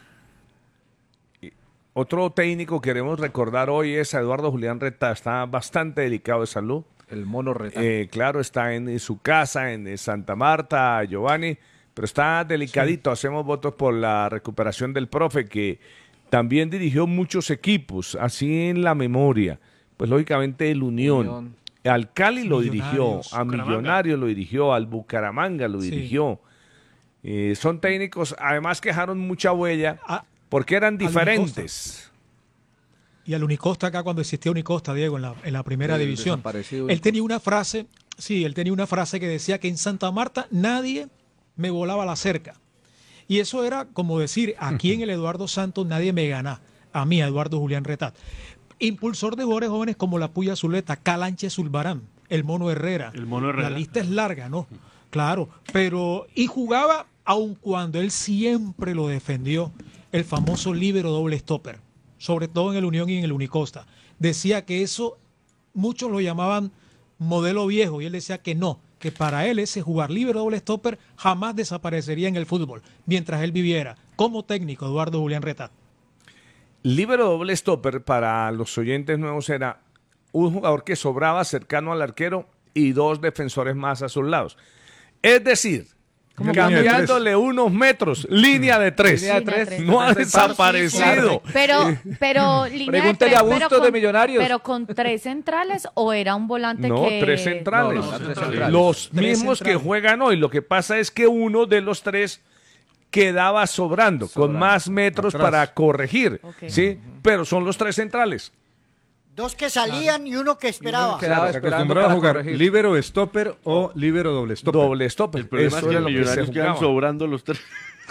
Otro técnico que queremos recordar hoy es a Eduardo Julián Reta. Está bastante delicado de salud. El mono Reta. Eh, claro, está en, en su casa, en eh, Santa Marta, Giovanni, pero está delicadito. Hacemos votos por la recuperación del profe, que también dirigió muchos equipos, así en la memoria. Pues lógicamente el Unión. Unión. Al Cali lo dirigió, Millonarios. a Millonarios lo dirigió, al Bucaramanga lo Sí. dirigió. Eh, son técnicos, además que dejaron mucha huella, Ah, porque eran Unicosta. diferentes. y al Unicosta acá cuando existía Unicosta, Diego, en la, en la primera El división. desaparecido Él tenía una frase, sí, él tenía una frase que decía que en Santa Marta nadie me volaba la cerca. Y eso era como decir, aquí en el Eduardo Santos nadie me gana, a mí, a Eduardo Julián Retat. Impulsor de jugadores jóvenes como la Puya Zuleta, Calanche Zulbarán, el Mono Herrera. El Mono Herrera. La lista es larga, ¿no? Claro, pero y jugaba aun cuando él siempre lo defendió, el famoso líbero doble stopper, sobre todo en el Unión y en el Unicosta. Decía que eso muchos lo llamaban modelo viejo y él decía que no, que para él ese jugar líbero doble stopper jamás desaparecería en el fútbol mientras él viviera. Como técnico, Eduardo Julián Retat. Líbero doble stopper, para los oyentes nuevos, era un jugador que sobraba cercano al arquero y dos defensores más a sus lados. Es decir, Como línea de cambiándole unos metros, línea de tres. Línea de Línea de tres. tres. No ha Sí, desaparecido. Pero, pero línea de Pregúntele tres, a pero Bustos con- de Millonarios. Pero con tres centrales o era un volante No, que... tres centrales. No, no, tres centrales. Los Tres mismos centrales. que juegan hoy. Lo que pasa es que uno de los tres quedaba sobrando, con más metros Atrás. para corregir. Ok. ¿Sí? Pero son los tres centrales. Dos que salían y uno que esperaba. quedaba Se esperando acostumbraba a para jugar corregir. líbero stopper o líbero doble stopper. Doble stopper. El problema Eso es que era en lo que se Millonarios quedan jugaba. sobrando los tres.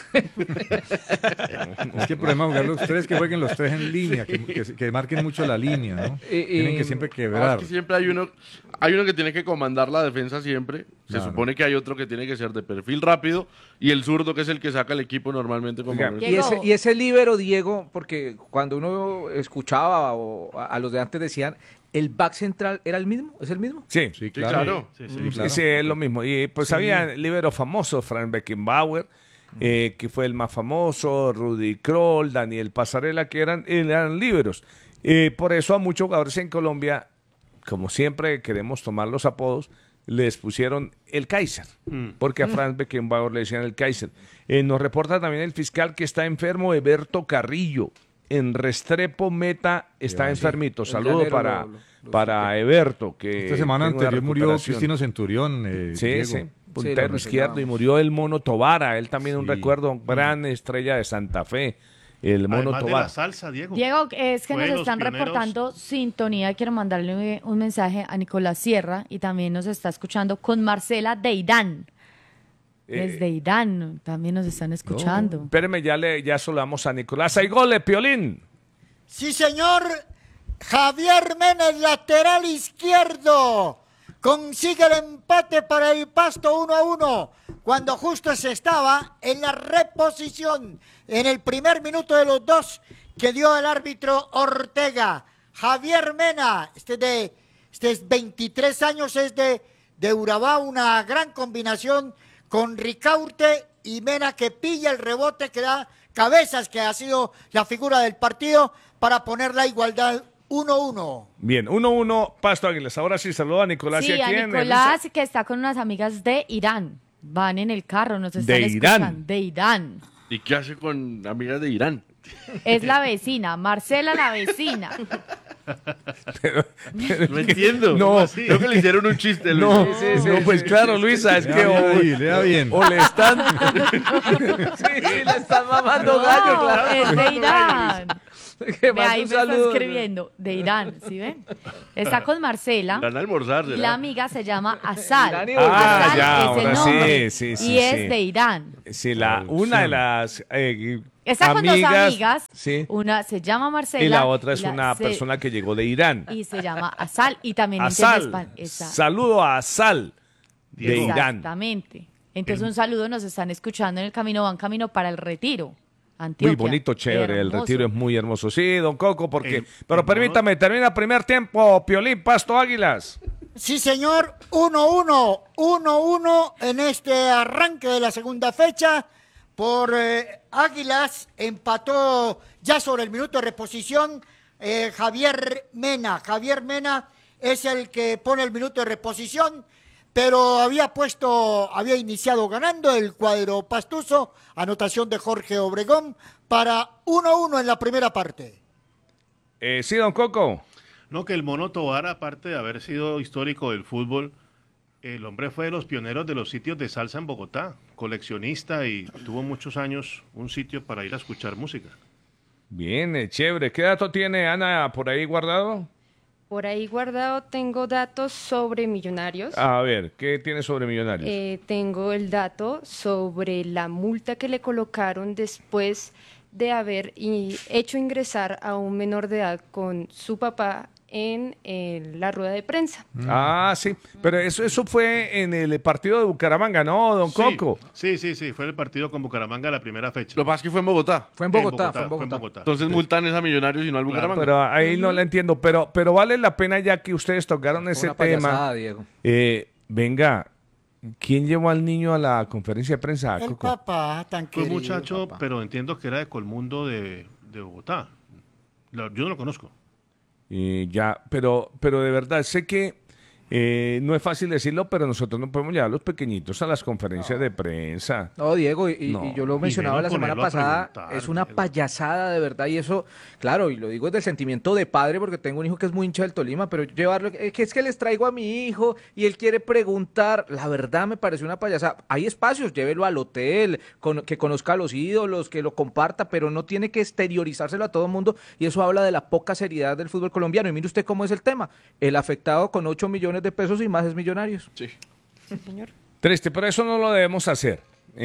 Es que el problema es jugar los tres, que jueguen los tres en línea, que, que- que marquen mucho la línea, ¿no? Y- y- Tienen que siempre No, quebrar. es que siempre hay uno, hay uno que tiene que comandar la defensa siempre. Se Claro. supone que hay otro que tiene que ser de perfil rápido y el zurdo que es el que saca el equipo normalmente como Oiga, Y ese, Diego. y ese líbero, Diego, porque cuando uno escuchaba o a, a los de antes decían, ¿el back central era el mismo? ¿Es el mismo? Sí, Sí, Sí, claro. claro. Sí, sí. Sí, claro. Sí, es lo mismo. Y pues había libero famoso, Frank Beckenbauer, eh, que fue el más famoso, Rudy Kroll, Daniel Pasarela, que eran, eran líberos. Eh, por eso a muchos jugadores en Colombia, como siempre queremos tomar los apodos, les pusieron el Kaiser, porque a Frank Beckenbauer le decían el Kaiser. Eh, nos reporta también el fiscal que está enfermo, Eberto Carrillo, en Restrepo Meta, está Ya, sí. enfermito. El Saludo llanero para, lo- lo- lo para Eberto, que Esta semana tenga una anterior murió recuperación. Cristino Centurión. eh, Sí, Diego. sí, Sí, puntero lo izquierdo, y mencionábamos. murió el Mono Tobara, él también un Sí. recuerdo, gran estrella de Santa Fe, el Mono Además de Tobara. la salsa, Diego. Diego, es que Fue nos de los están pioneros. reportando sintonía. Quiero mandarle un mensaje a Nicolás Sierra y también nos está escuchando con Marcela de Irán. Eh, Desde Irán también nos están escuchando. Espéreme, ya, le, ya saludamos a Nicolás. ¡Hay gole, Piolín! Sí, señor. Javier Menes, lateral izquierdo. Consigue el empate para el Pasto uno a uno. Cuando justo se estaba en la reposición en el primer minuto de los dos que dio el árbitro Ortega. Javier Mena, este de este es veintitrés años, es de, de Urabá, una gran combinación con Ricaurte y Mena, que pilla el rebote, que da Cabezas, que ha sido la figura del partido, para poner la igualdad uno a uno. Bien, uno uno, Pasto Águilas. Ahora sí saludo a Nicolás. Sí, ¿Y a a quién? Nicolás, que está con unas amigas de Irán. Van en el carro, nos están ¿De escuchando. Irán? De Irán. ¿Y qué hace con amigas de Irán? Es la vecina, Marcela la vecina. Pero- pero No es que- entiendo. No, ¿Cómo así? Creo que le hicieron un chiste, Luis. No, Sí, sí, no, sí, pues sí, claro, sí, Luisa, es Lea que bien o, ahí, lea bien. o le están... Sí, sí, le están mamando gallo, No, claro. es de Irán. Que Ve, mande ahí un me está saludo. escribiendo, de Irán, ¿sí ven? Está con Marcela. Van a almorzar, Y ¿será? la amiga se llama Asal. Irán y Ah, Asal ya, es el ahora sí, nombre. sí, sí, y es sí. de Irán. Sí, la, una de las eh, Está con amigas, dos amigas. sí, Una se llama Marcela. y la otra es y la una se- persona que llegó de Irán. Y se llama Asal. Y también entiende Asal. español. Esa- Saludo a Asal de Diego. Irán. Exactamente. Entonces un saludo, nos están escuchando en el camino, van camino para el retiro. Muy Antioquia. bonito, chévere. El Hermoso. retiro es muy hermoso. Sí, don Coco, porque. El- pero el permítame, termina primer tiempo. Piolín, Pasto, Águilas. Sí, señor, uno uno, uno uno en este arranque de la segunda fecha. Por eh, Águilas empató ya sobre el minuto de reposición eh, Javier Mena. Javier Mena es el que pone el minuto de reposición, pero había puesto, había iniciado ganando el cuadro pastuso, anotación de Jorge Obregón para uno uno en la primera parte. Eh, sí, don Coco. No, que el Mono Tobar, aparte de haber sido histórico del fútbol, el hombre fue de los pioneros de los sitios de salsa en Bogotá, coleccionista y tuvo muchos años un sitio para ir a escuchar música. Bien, eh, chévere. ¿Qué dato tiene Ana por ahí guardado? Por ahí guardado tengo datos sobre Millonarios. A ver, ¿qué tiene sobre Millonarios? Eh, tengo el dato sobre la multa que le colocaron después de haber i- hecho ingresar a un menor de edad con su papá en eh, la rueda de prensa. Ah, sí. Pero eso, eso fue en el partido de Bucaramanga, ¿no, don Sí, Coco? Sí, sí, sí, fue el partido con Bucaramanga la primera fecha. Lo que pasa es que fue en Bogotá. Fue en Bogotá, fue en Bogotá. Entonces multan es a Millonarios y no al Bucaramanga. Pero ahí no la entiendo. Pero, pero vale la pena ya que ustedes tocaron ese Una tema. payasada, Diego. Eh, venga, ¿quién llevó al niño a la conferencia de prensa, El Coco? papá, tan Fue un querido. muchacho, papá. pero entiendo que era de Colmundo de, de Bogotá. Lo- yo no lo conozco. Y ya, pero, pero de verdad, sé que eh, no es fácil decirlo, pero nosotros no podemos llevar a los pequeñitos a las conferencias de prensa. No, Diego, y, y- No. y yo lo Y mencionaba la menos semana ponerlo a pasada, preguntar, es una Diego. payasada de verdad, y eso, claro, y lo digo desde el sentimiento de padre, porque tengo un hijo que es muy hincha del Tolima, pero llevarlo, es que es que les traigo a mi hijo y él quiere preguntar, la verdad me parece una payasada. Hay espacios, llévelo al hotel, con- que conozca a los ídolos, que lo comparta, pero no tiene que exteriorizárselo a todo el mundo, y eso habla de la poca seriedad del fútbol colombiano. Y mire usted cómo es el tema, el afectado con ocho millones de pesos y más es Millonarios. Sí. Triste, pero eso no lo debemos hacer.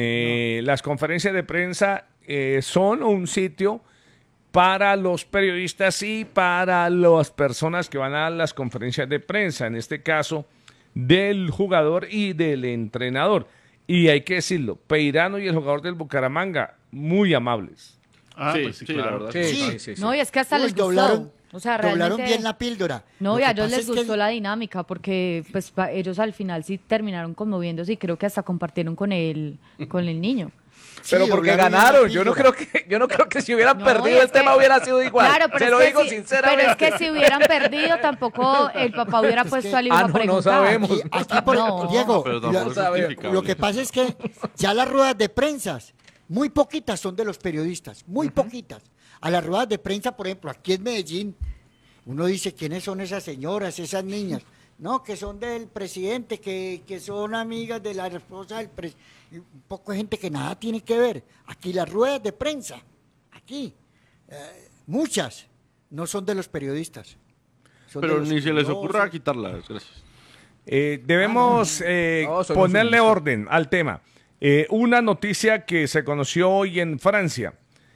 Eh, Las conferencias de prensa eh, son un sitio para los periodistas y para las personas que van a las conferencias de prensa, en este caso del jugador y del entrenador. Y hay que decirlo, Peirano y el jugador del Bucaramanga, muy amables. Ah, Sí, pues sí, sí, la claro. verdad. Sí, Sí. sí, sí, sí. No, y es que hasta Uy, les gustó. doblaron, O sea, doblaron realmente... bien la píldora. No, Lo y a que ellos pasa les es que gustó el- la dinámica porque pues pa- ellos al final sí terminaron conmoviéndose y creo que hasta compartieron con el, con el niño. Pero Sí, porque doblaron bien la ganaron, yo no píldora. creo que, yo no creo que si hubieran No, y perdido es el tema que- hubiera sido igual. Claro, pero Se es lo que digo si- sinceramente. Pero es que si hubieran perdido, tampoco el papá hubiera puesto al hijo Ah, a no, no preguntar. sabemos. Aquí, aquí por- No. Diego, Pero lo, tampoco es sabemos. justificable. lo que pasa es que ya las ruedas de prensa, muy poquitas son de los periodistas, muy poquitas. A las ruedas de prensa, por ejemplo, aquí en Medellín, uno dice, ¿quiénes son esas señoras, esas niñas? No, que son del presidente, que, que son amigas de la esposa del presidente. Un poco de gente que nada tiene que ver. Aquí las ruedas de prensa, aquí, eh, muchas, no son de los periodistas. Son de Pero los ni se les curiosos. ocurra quitarlas. Gracias. Eh, debemos eh, No, son ponerle insumisos. orden al tema. Eh, una noticia que se conoció hoy en Francia.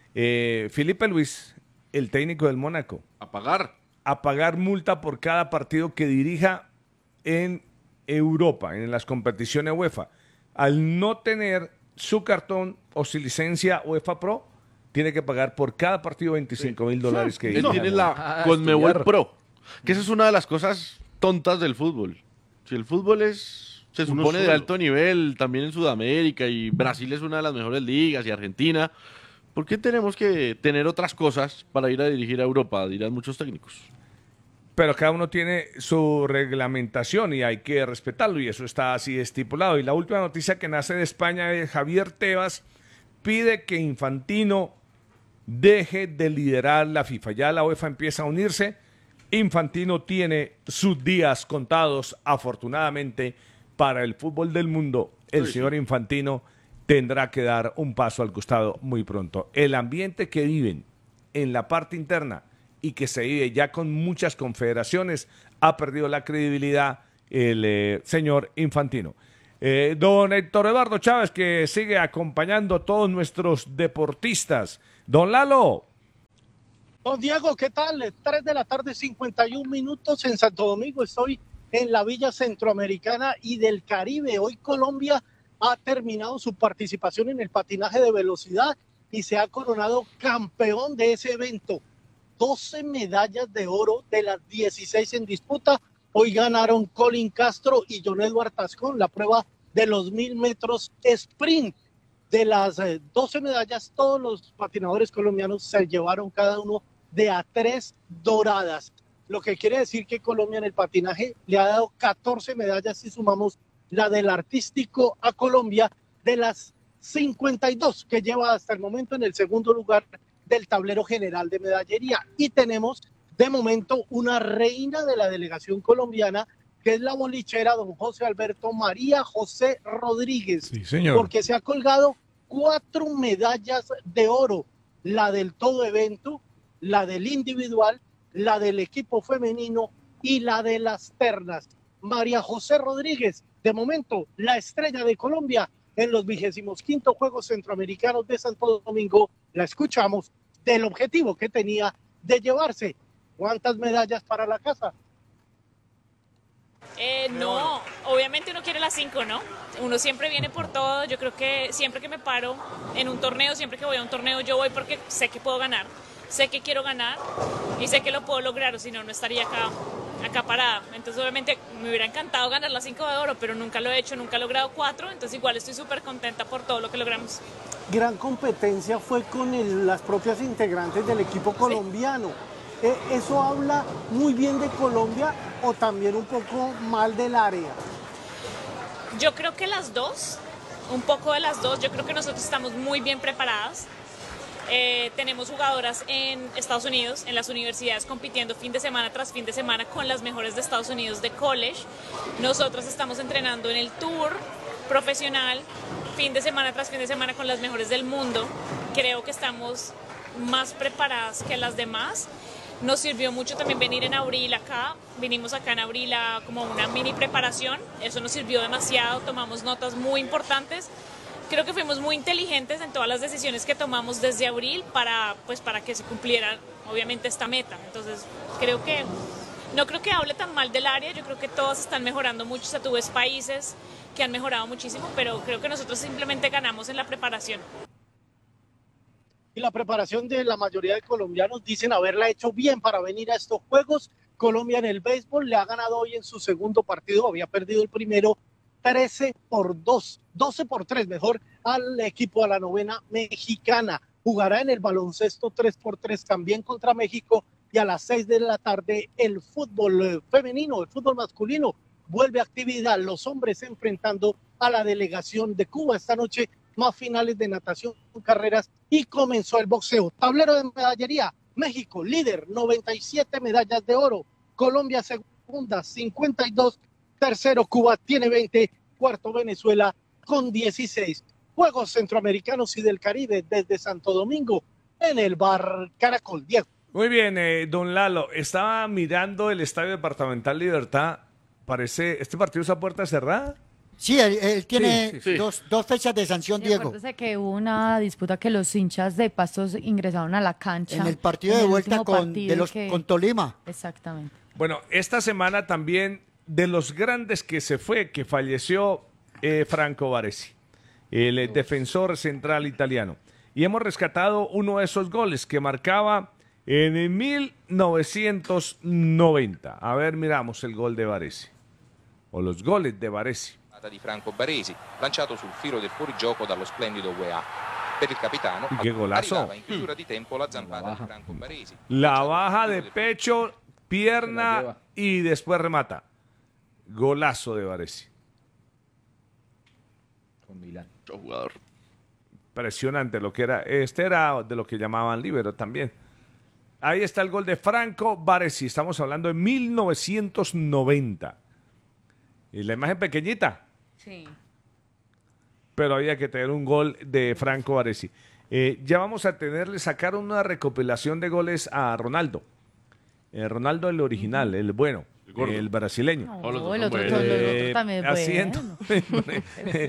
Eh, Felipe Luis, el técnico del Mónaco, A pagar. a pagar multa por cada partido que dirija en Europa, en las competiciones UEFA. Al no tener su cartón o su licencia UEFA Pro, tiene que pagar por cada partido veinticinco mil dólares que Él dirija. tiene la Ah, Conmebol estudiar. Pro. Que esa es una de las cosas tontas del fútbol. Si el fútbol es, se Uno supone de solo. alto nivel, también en Sudamérica, y Brasil es una de las mejores ligas, y Argentina, ¿por qué tenemos que tener otras cosas para ir a dirigir a Europa? Dirán muchos técnicos. Pero cada uno tiene su reglamentación y hay que respetarlo y eso está así estipulado. Y la última noticia que nace de España es Javier Tebas pide que Infantino deje de liderar la FIFA. Ya la UEFA empieza a unirse Infantino tiene sus días contados, afortunadamente, para el fútbol del mundo. El Sí, señor sí. Infantino tendrá que dar un paso al costado muy pronto. El ambiente que viven en la parte interna y que se vive ya con muchas confederaciones ha perdido la credibilidad el eh, señor Infantino. Eh, don Héctor Eduardo Chávez, que sigue acompañando a todos nuestros deportistas. Don Lalo. Don Diego, ¿qué tal? tres de la tarde, cincuenta y un minutos en Santo Domingo. Estoy en la Villa Centroamericana y del Caribe. Hoy Colombia ha terminado su participación en el patinaje de velocidad y se ha coronado campeón de ese evento. doce medallas de oro de las dieciséis en disputa. Hoy ganaron Colin Castro y John Edward Tascón la prueba de los mil metros sprint. De las eh, doce medallas, todos los patinadores colombianos se llevaron cada uno de a tres doradas, lo que quiere decir que Colombia en el patinaje le ha dado catorce medallas si sumamos la del artístico a Colombia, de las cincuenta y dos que lleva hasta el momento en el segundo lugar del tablero general de medallería. Y tenemos de momento una reina de la delegación colombiana, que es la bolichera don José Alberto María José Rodríguez, Sí, señor. porque se ha colgado cuatro medallas de oro, la del todo evento, la del individual, la del equipo femenino y la de las ternas. María José Rodríguez, de momento, la estrella de Colombia en los vigésimos quinto Juegos Centroamericanos de Santo Domingo. La escuchamos del objetivo que tenía de llevarse. ¿Cuántas medallas para la casa? Eh, no, obviamente uno quiere las cinco, ¿no? Uno siempre viene por todo. Yo creo que siempre que me paro en un torneo, siempre que voy a un torneo, yo voy porque sé que puedo ganar, sé que quiero ganar y sé que lo puedo lograr, o si no, no estaría acá, acá parada. Entonces, obviamente, me hubiera encantado ganar las cinco de oro, pero nunca lo he hecho, nunca he logrado cuatro, entonces igual estoy súper contenta por todo lo que logramos. Gran competencia fue con el- las propias integrantes del equipo colombiano. Eh, ¿Eso habla muy bien de Colombia o también un poco mal del área? Yo creo que las dos, un poco de las dos. Yo creo que nosotros estamos muy bien preparadas. Eh, tenemos jugadoras en Estados Unidos, en las universidades, compitiendo fin de semana tras fin de semana con las mejores de Estados Unidos de college. Nosotros estamos entrenando en el tour profesional, fin de semana tras fin de semana con las mejores del mundo. Creo que estamos más preparadas que las demás. Nos sirvió mucho también venir en abril acá, vinimos acá en abril a como una mini preparación, eso nos sirvió demasiado, tomamos notas muy importantes. Creo que fuimos muy inteligentes en todas las decisiones que tomamos desde abril para, pues, para que se cumpliera obviamente esta meta. Entonces creo que, no creo que hable tan mal del área, yo creo que todas están mejorando mucho, o sea, tú ves países que han mejorado muchísimo, pero creo que nosotros simplemente ganamos en la preparación. Y la preparación de la mayoría de colombianos dicen haberla hecho bien para venir a estos Juegos. Colombia en el béisbol le ha ganado hoy en su segundo partido, había perdido el primero trece por dos, doce por tres mejor al equipo de la novena mexicana. Jugará en el baloncesto tres por tres también contra México y a las seis de la tarde el fútbol femenino, el fútbol masculino vuelve a actividad, los hombres enfrentando a la delegación de Cuba esta noche, más finales de natación, carreras y comenzó el boxeo. Tablero de medallería, México líder, noventa y siete medallas de oro, Colombia segunda, cincuenta y dos, tercero Cuba tiene veinte, cuarto Venezuela con dieciséis. Juegos Centroamericanos y del Caribe desde Santo Domingo en el bar Caracol. Diego. Muy bien, eh, don Lalo, estaba mirando el Estadio Departamental Libertad, parece, ¿este partido es a puerta cerrada? Sí, él, él tiene Sí, sí, sí. Dos, dos fechas de sanción, Y Diego. acuérdese que hubo una disputa que los hinchas de Pastos ingresaron a la cancha. En el partido en de el vuelta último con, partido de los, que- con Tolima. Exactamente. Bueno, esta semana también de los grandes que se fue, que falleció eh, Franco Baresi, el eh, defensor central italiano. Y hemos rescatado uno de esos goles que marcaba en mil novecientos noventa. A ver, miramos el gol de Baresi. O los goles de Baresi. Di Franco Baresi, lanciato sul filo del fuorigioco dallo splendido U E A. Per il capitano, Che golazo. arrivava in chiusura di tempo la zampata di Franco Baresi. La baja de pecho, Se la pierna lleva. y después remata. Golazo de Baresi. Con Milán. Mucho jugador. Impresionante lo que era. Este era de lo que llamaban líbero también. Ahí está el gol de Franco Baresi. Estamos hablando de mil novecientos noventa. Y la imagen pequeñita. Sí. Pero había que tener un gol de Franco Baresi. Eh, ya vamos a tenerle, sacar una recopilación de goles a Ronaldo. Eh, Ronaldo el original, el bueno, el, el brasileño. No, el otro, el otro, el otro también es haciendo, bueno.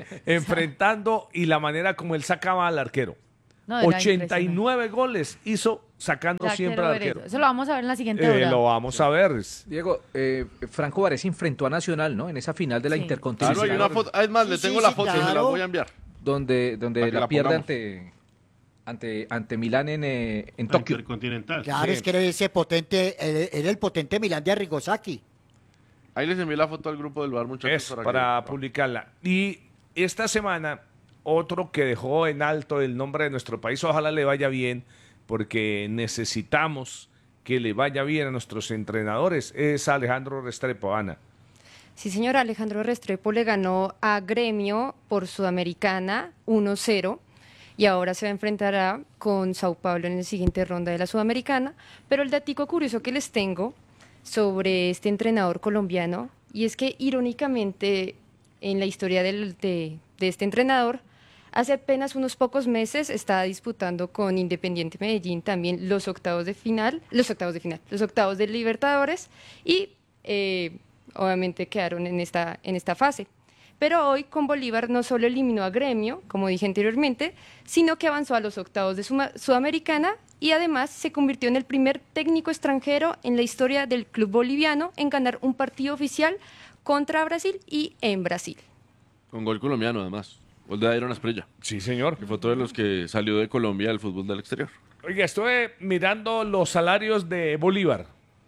enfrentando y la manera como él sacaba al arquero. No, era ochenta y nueve goles hizo sacando Ya siempre quiero al ver arquero. Eso. Eso lo vamos a ver en la siguiente Eh, hora. lo vamos a ver. Diego, eh, Franco Baresi enfrentó a Nacional, ¿no? En esa final de la Sí. Intercontinental. Claro, hay una foto. Es más, le Sí, tengo sí, la sí, foto y se la claro. voy a enviar. Donde, donde Para que la, la pierde pongamos. ante, ante, ante Milán en, eh, en Ah, Tokio. Intercontinental. Claro, Sí. es que era ese potente, era era el potente Milán de Arrigosaki. Ahí les envié la foto al grupo del bar, muchachos. Es para que- publicarla. Y esta semana, otro que dejó en alto el nombre de nuestro país, ojalá le vaya bien, porque necesitamos que le vaya bien a nuestros entrenadores, es Alejandro Restrepo, Ana. Sí, señor, Alejandro Restrepo le ganó a Gremio por Sudamericana uno cero y ahora se enfrentará con Sao Paulo en la siguiente ronda de la Sudamericana. Pero el datico curioso que les tengo sobre este entrenador colombiano, y es que irónicamente en la historia del- de, de este entrenador, hace apenas unos pocos meses estaba disputando con Independiente Medellín también los octavos de final, los octavos de final, los octavos de Libertadores y eh, obviamente quedaron en esta, en esta fase. Pero hoy con Bolívar no solo eliminó a Gremio, como dije anteriormente, sino que avanzó a los octavos de Suma- Sudamericana y además se convirtió en el primer técnico extranjero en la historia del club boliviano en ganar un partido oficial contra Brasil y en Brasil. Con gol colombiano, además. Gol de Iron Asprilla. Sí, señor. Que fue otro de los que salió de Colombia al fútbol del exterior. Oiga, estuve mirando los salarios de Bolívar.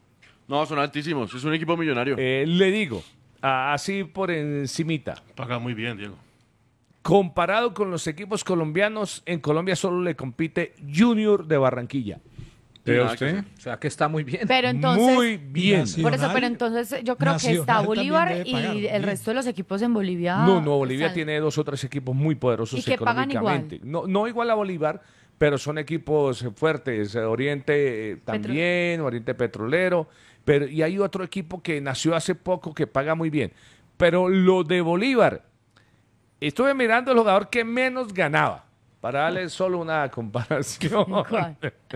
No, son altísimos. Es un equipo millonario. Eh, le digo, a- así por encimita. Paga muy bien, Diego. Comparado con los equipos colombianos, en Colombia solo le compite Junior de Barranquilla. ¿Vea nada que usted? hacer. O sea que está muy bien. Pero entonces, Muy bien. Nacional- por eso, pero entonces yo creo que está Nacional Bolívar también debe pagar y bien. el resto de los equipos en Bolivia. No, no, Bolivia están- tiene dos o tres equipos muy poderosos ¿Y que pagan económicamente. No, no igual a Bolívar, pero son equipos fuertes. eh, Oriente eh, también, Oriente Petrolero. Pero, y hay otro equipo que nació hace poco que paga muy bien. Pero lo de Bolívar, estuve mirando el jugador que menos ganaba. Para darle solo una comparación. ¿Cuál?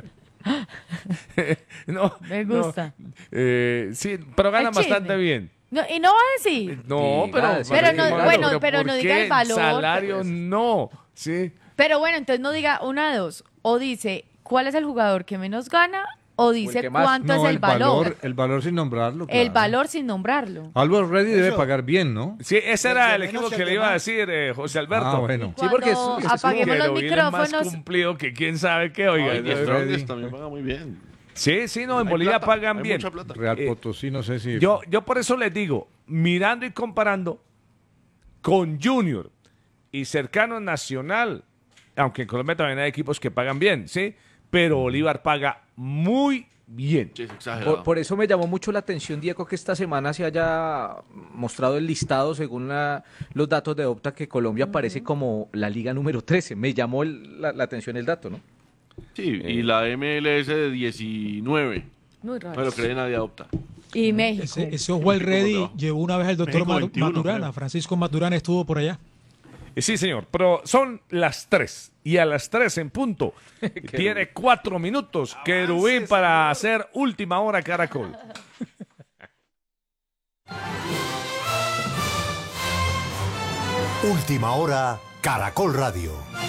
no, Me no, gusta. eh, sí, pero gana El chisme. bastante bien. No, y no va a decir. No, Sí, pero, gana, sí. Pero no- claro, bueno, pero pero ¿por no diga qué el valor, salario pues. no, sí. Pero bueno, entonces no diga una de dos. O dice cuál es el jugador que menos gana, o dice que más. cuánto No, es el, valor. El valor sin nombrarlo. El claro. valor sin nombrarlo. Always Ready debe Eso. pagar bien, ¿no? Sí, ese era el Desde equipo menos que el le de iba a más. decir eh, José Alberto. Ah, bueno. Sí, porque es- Cuando es- es apaguemos Que los lo viene más micrófonos. cumplido que quién sabe qué, oiga. Ay, Dios los Freddy. Strongest también pagan muy bien. Sí, sí, no, en Hay Bolivia plata, pagan hay bien. mucha plata. Real Eh, Potosí, no sé si... Yo, yo por eso les digo, mirando y comparando con Junior y cercano Nacional, aunque en Colombia también hay equipos que pagan bien, ¿sí? Pero Bolívar paga muy bien. Sí, es exagerado. Por, por eso me llamó mucho la atención, Diego, que esta semana se haya mostrado el listado según la- los datos de Opta que Colombia aparece como la liga número trece. Me llamó el- la, la atención el dato, ¿no? Sí, y la M L S de diecinueve. Muy No raro. lo cree nadie adopta. Y México. Ese, ese Oswald Ready llevó una vez al doctor México Matu- veintiuno, Maturana. creo. Francisco Maturana estuvo por allá. Eh, Sí, señor, pero son las tres. Y a las tres en punto. Tiene cuatro minutos Querubín para hacer última hora Caracol. Última hora, Caracol Radio.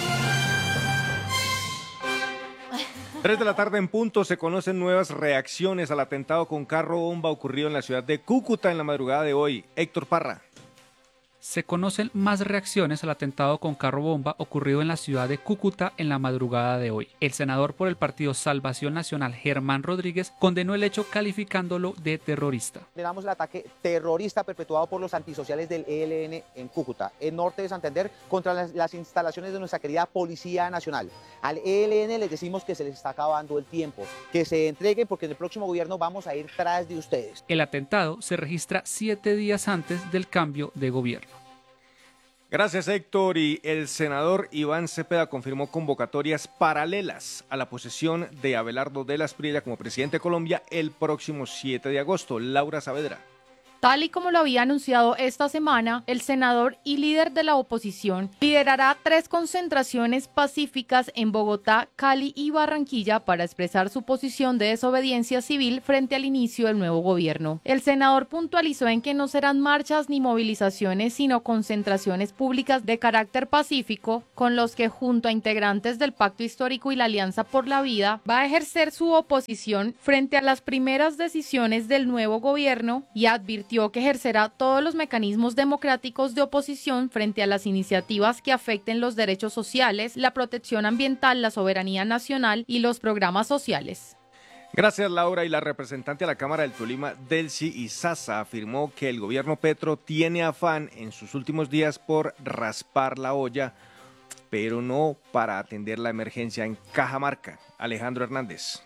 Tres de la tarde en punto se conocen nuevas reacciones al atentado con carro bomba ocurrido en la ciudad de Cúcuta en la madrugada de hoy. Héctor Parra. Se conocen más reacciones al atentado con carro bomba ocurrido en la ciudad de Cúcuta en la madrugada de hoy. El senador por el partido Salvación Nacional, Germán Rodríguez, condenó el hecho calificándolo de terrorista. Condenamos el ataque terrorista perpetuado por los antisociales del E L N en Cúcuta, en norte de Santander, contra las, las instalaciones de nuestra querida Policía Nacional. Al E L N les decimos que se les está acabando el tiempo, que se entreguen porque en el próximo gobierno vamos a ir tras de ustedes. El atentado se registra siete días antes del cambio de gobierno. Gracias, Héctor. Y el senador Iván Cepeda confirmó convocatorias paralelas a la posesión de Abelardo de la Espriella como presidente de Colombia el próximo siete de agosto. Laura Saavedra. Tal y como lo había anunciado esta semana, el senador y líder de la oposición liderará tres concentraciones pacíficas en Bogotá, Cali y Barranquilla para expresar su posición de desobediencia civil frente al inicio del nuevo gobierno. El senador puntualizó en que no serán marchas ni movilizaciones, sino concentraciones públicas de carácter pacífico, con los que junto a integrantes del Pacto Histórico y la Alianza por la Vida va a ejercer su oposición frente a las primeras decisiones del nuevo gobierno y advirtió que ejercerá todos los mecanismos democráticos de oposición frente a las iniciativas que afecten los derechos sociales, la protección ambiental, la soberanía nacional y los programas sociales. Gracias, Laura. Y la representante a la Cámara del Tolima, Delcy Izaza, afirmó que el gobierno Petro tiene afán en sus últimos días por raspar la olla, pero no para atender la emergencia en Cajamarca. Alejandro Hernández.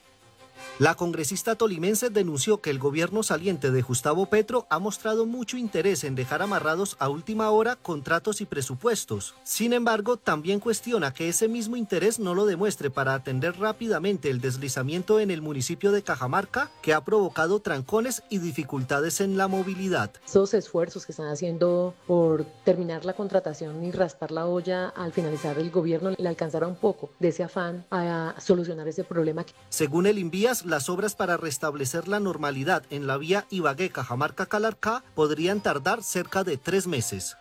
La congresista tolimense denunció que el gobierno saliente de Gustavo Petro ha mostrado mucho interés en dejar amarrados a última hora contratos y presupuestos. Sin embargo, también cuestiona que ese mismo interés no lo demuestre para atender rápidamente el deslizamiento en el municipio de Cajamarca, que ha provocado trancones y dificultades en la movilidad. Esos esfuerzos que están haciendo por terminar la contratación y raspar la olla al finalizar el gobierno le alcanzará un poco de ese afán a solucionar ese problema. Según el Invías, las obras para restablecer la normalidad en la vía Ibagué-Cajamarca-Calarcá podrían tardar cerca de tres meses.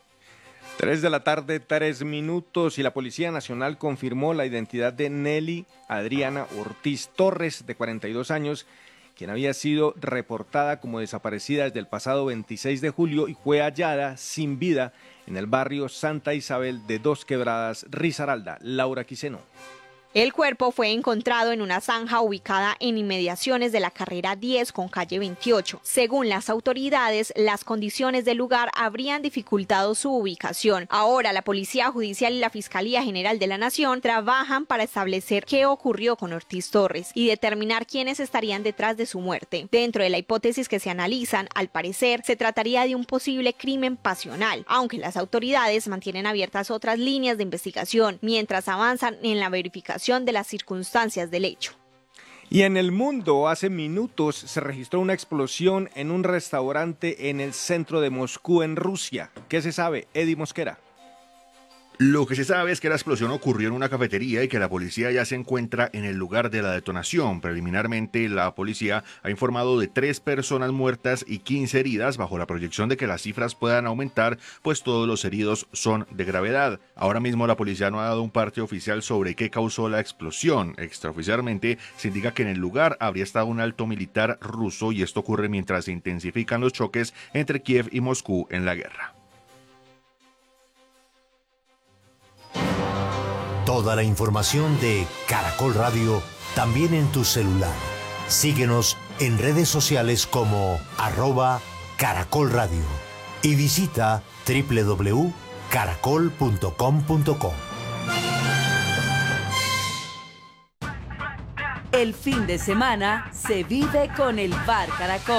Tres de la tarde, tres minutos, y la Policía Nacional confirmó la identidad de Nelly Adriana Ortiz Torres, de cuarenta y dos años, quien había sido reportada como desaparecida desde el pasado veintiséis de julio y fue hallada sin vida en el barrio Santa Isabel de Dos Quebradas, Risaralda. Laura Quiseno. El cuerpo fue encontrado en una zanja ubicada en inmediaciones de la carrera diez con calle veintiocho. Según las autoridades, las condiciones del lugar habrían dificultado su ubicación. Ahora la Policía Judicial y la Fiscalía General de la Nación trabajan para establecer qué ocurrió con Ortiz Torres y determinar quiénes estarían detrás de su muerte. Dentro de la hipótesis que se analizan, al parecer, se trataría de un posible crimen pasional, aunque las autoridades mantienen abiertas otras líneas de investigación mientras avanzan en la verificación de las circunstancias del hecho. Y en el mundo, hace minutos se registró una explosión en un restaurante en el centro de Moscú, en Rusia. ¿Qué se sabe? Eddie Mosquera. Lo que se sabe es que la explosión ocurrió en una cafetería y que la policía ya se encuentra en el lugar de la detonación. Preliminarmente, la policía ha informado de tres personas muertas y quince heridas, bajo la proyección de que las cifras puedan aumentar, pues todos los heridos son de gravedad. Ahora mismo la policía no ha dado un parte oficial sobre qué causó la explosión. Extraoficialmente se indica que en el lugar habría estado un alto militar ruso, y esto ocurre mientras se intensifican los choques entre Kiev y Moscú en la guerra. Toda la información de Caracol Radio también en tu celular. Síguenos en redes sociales como arroba Caracol Radio y visita doble u doble u doble u punto caracol punto com punto co. El fin de semana se vive con el Bar Caracol.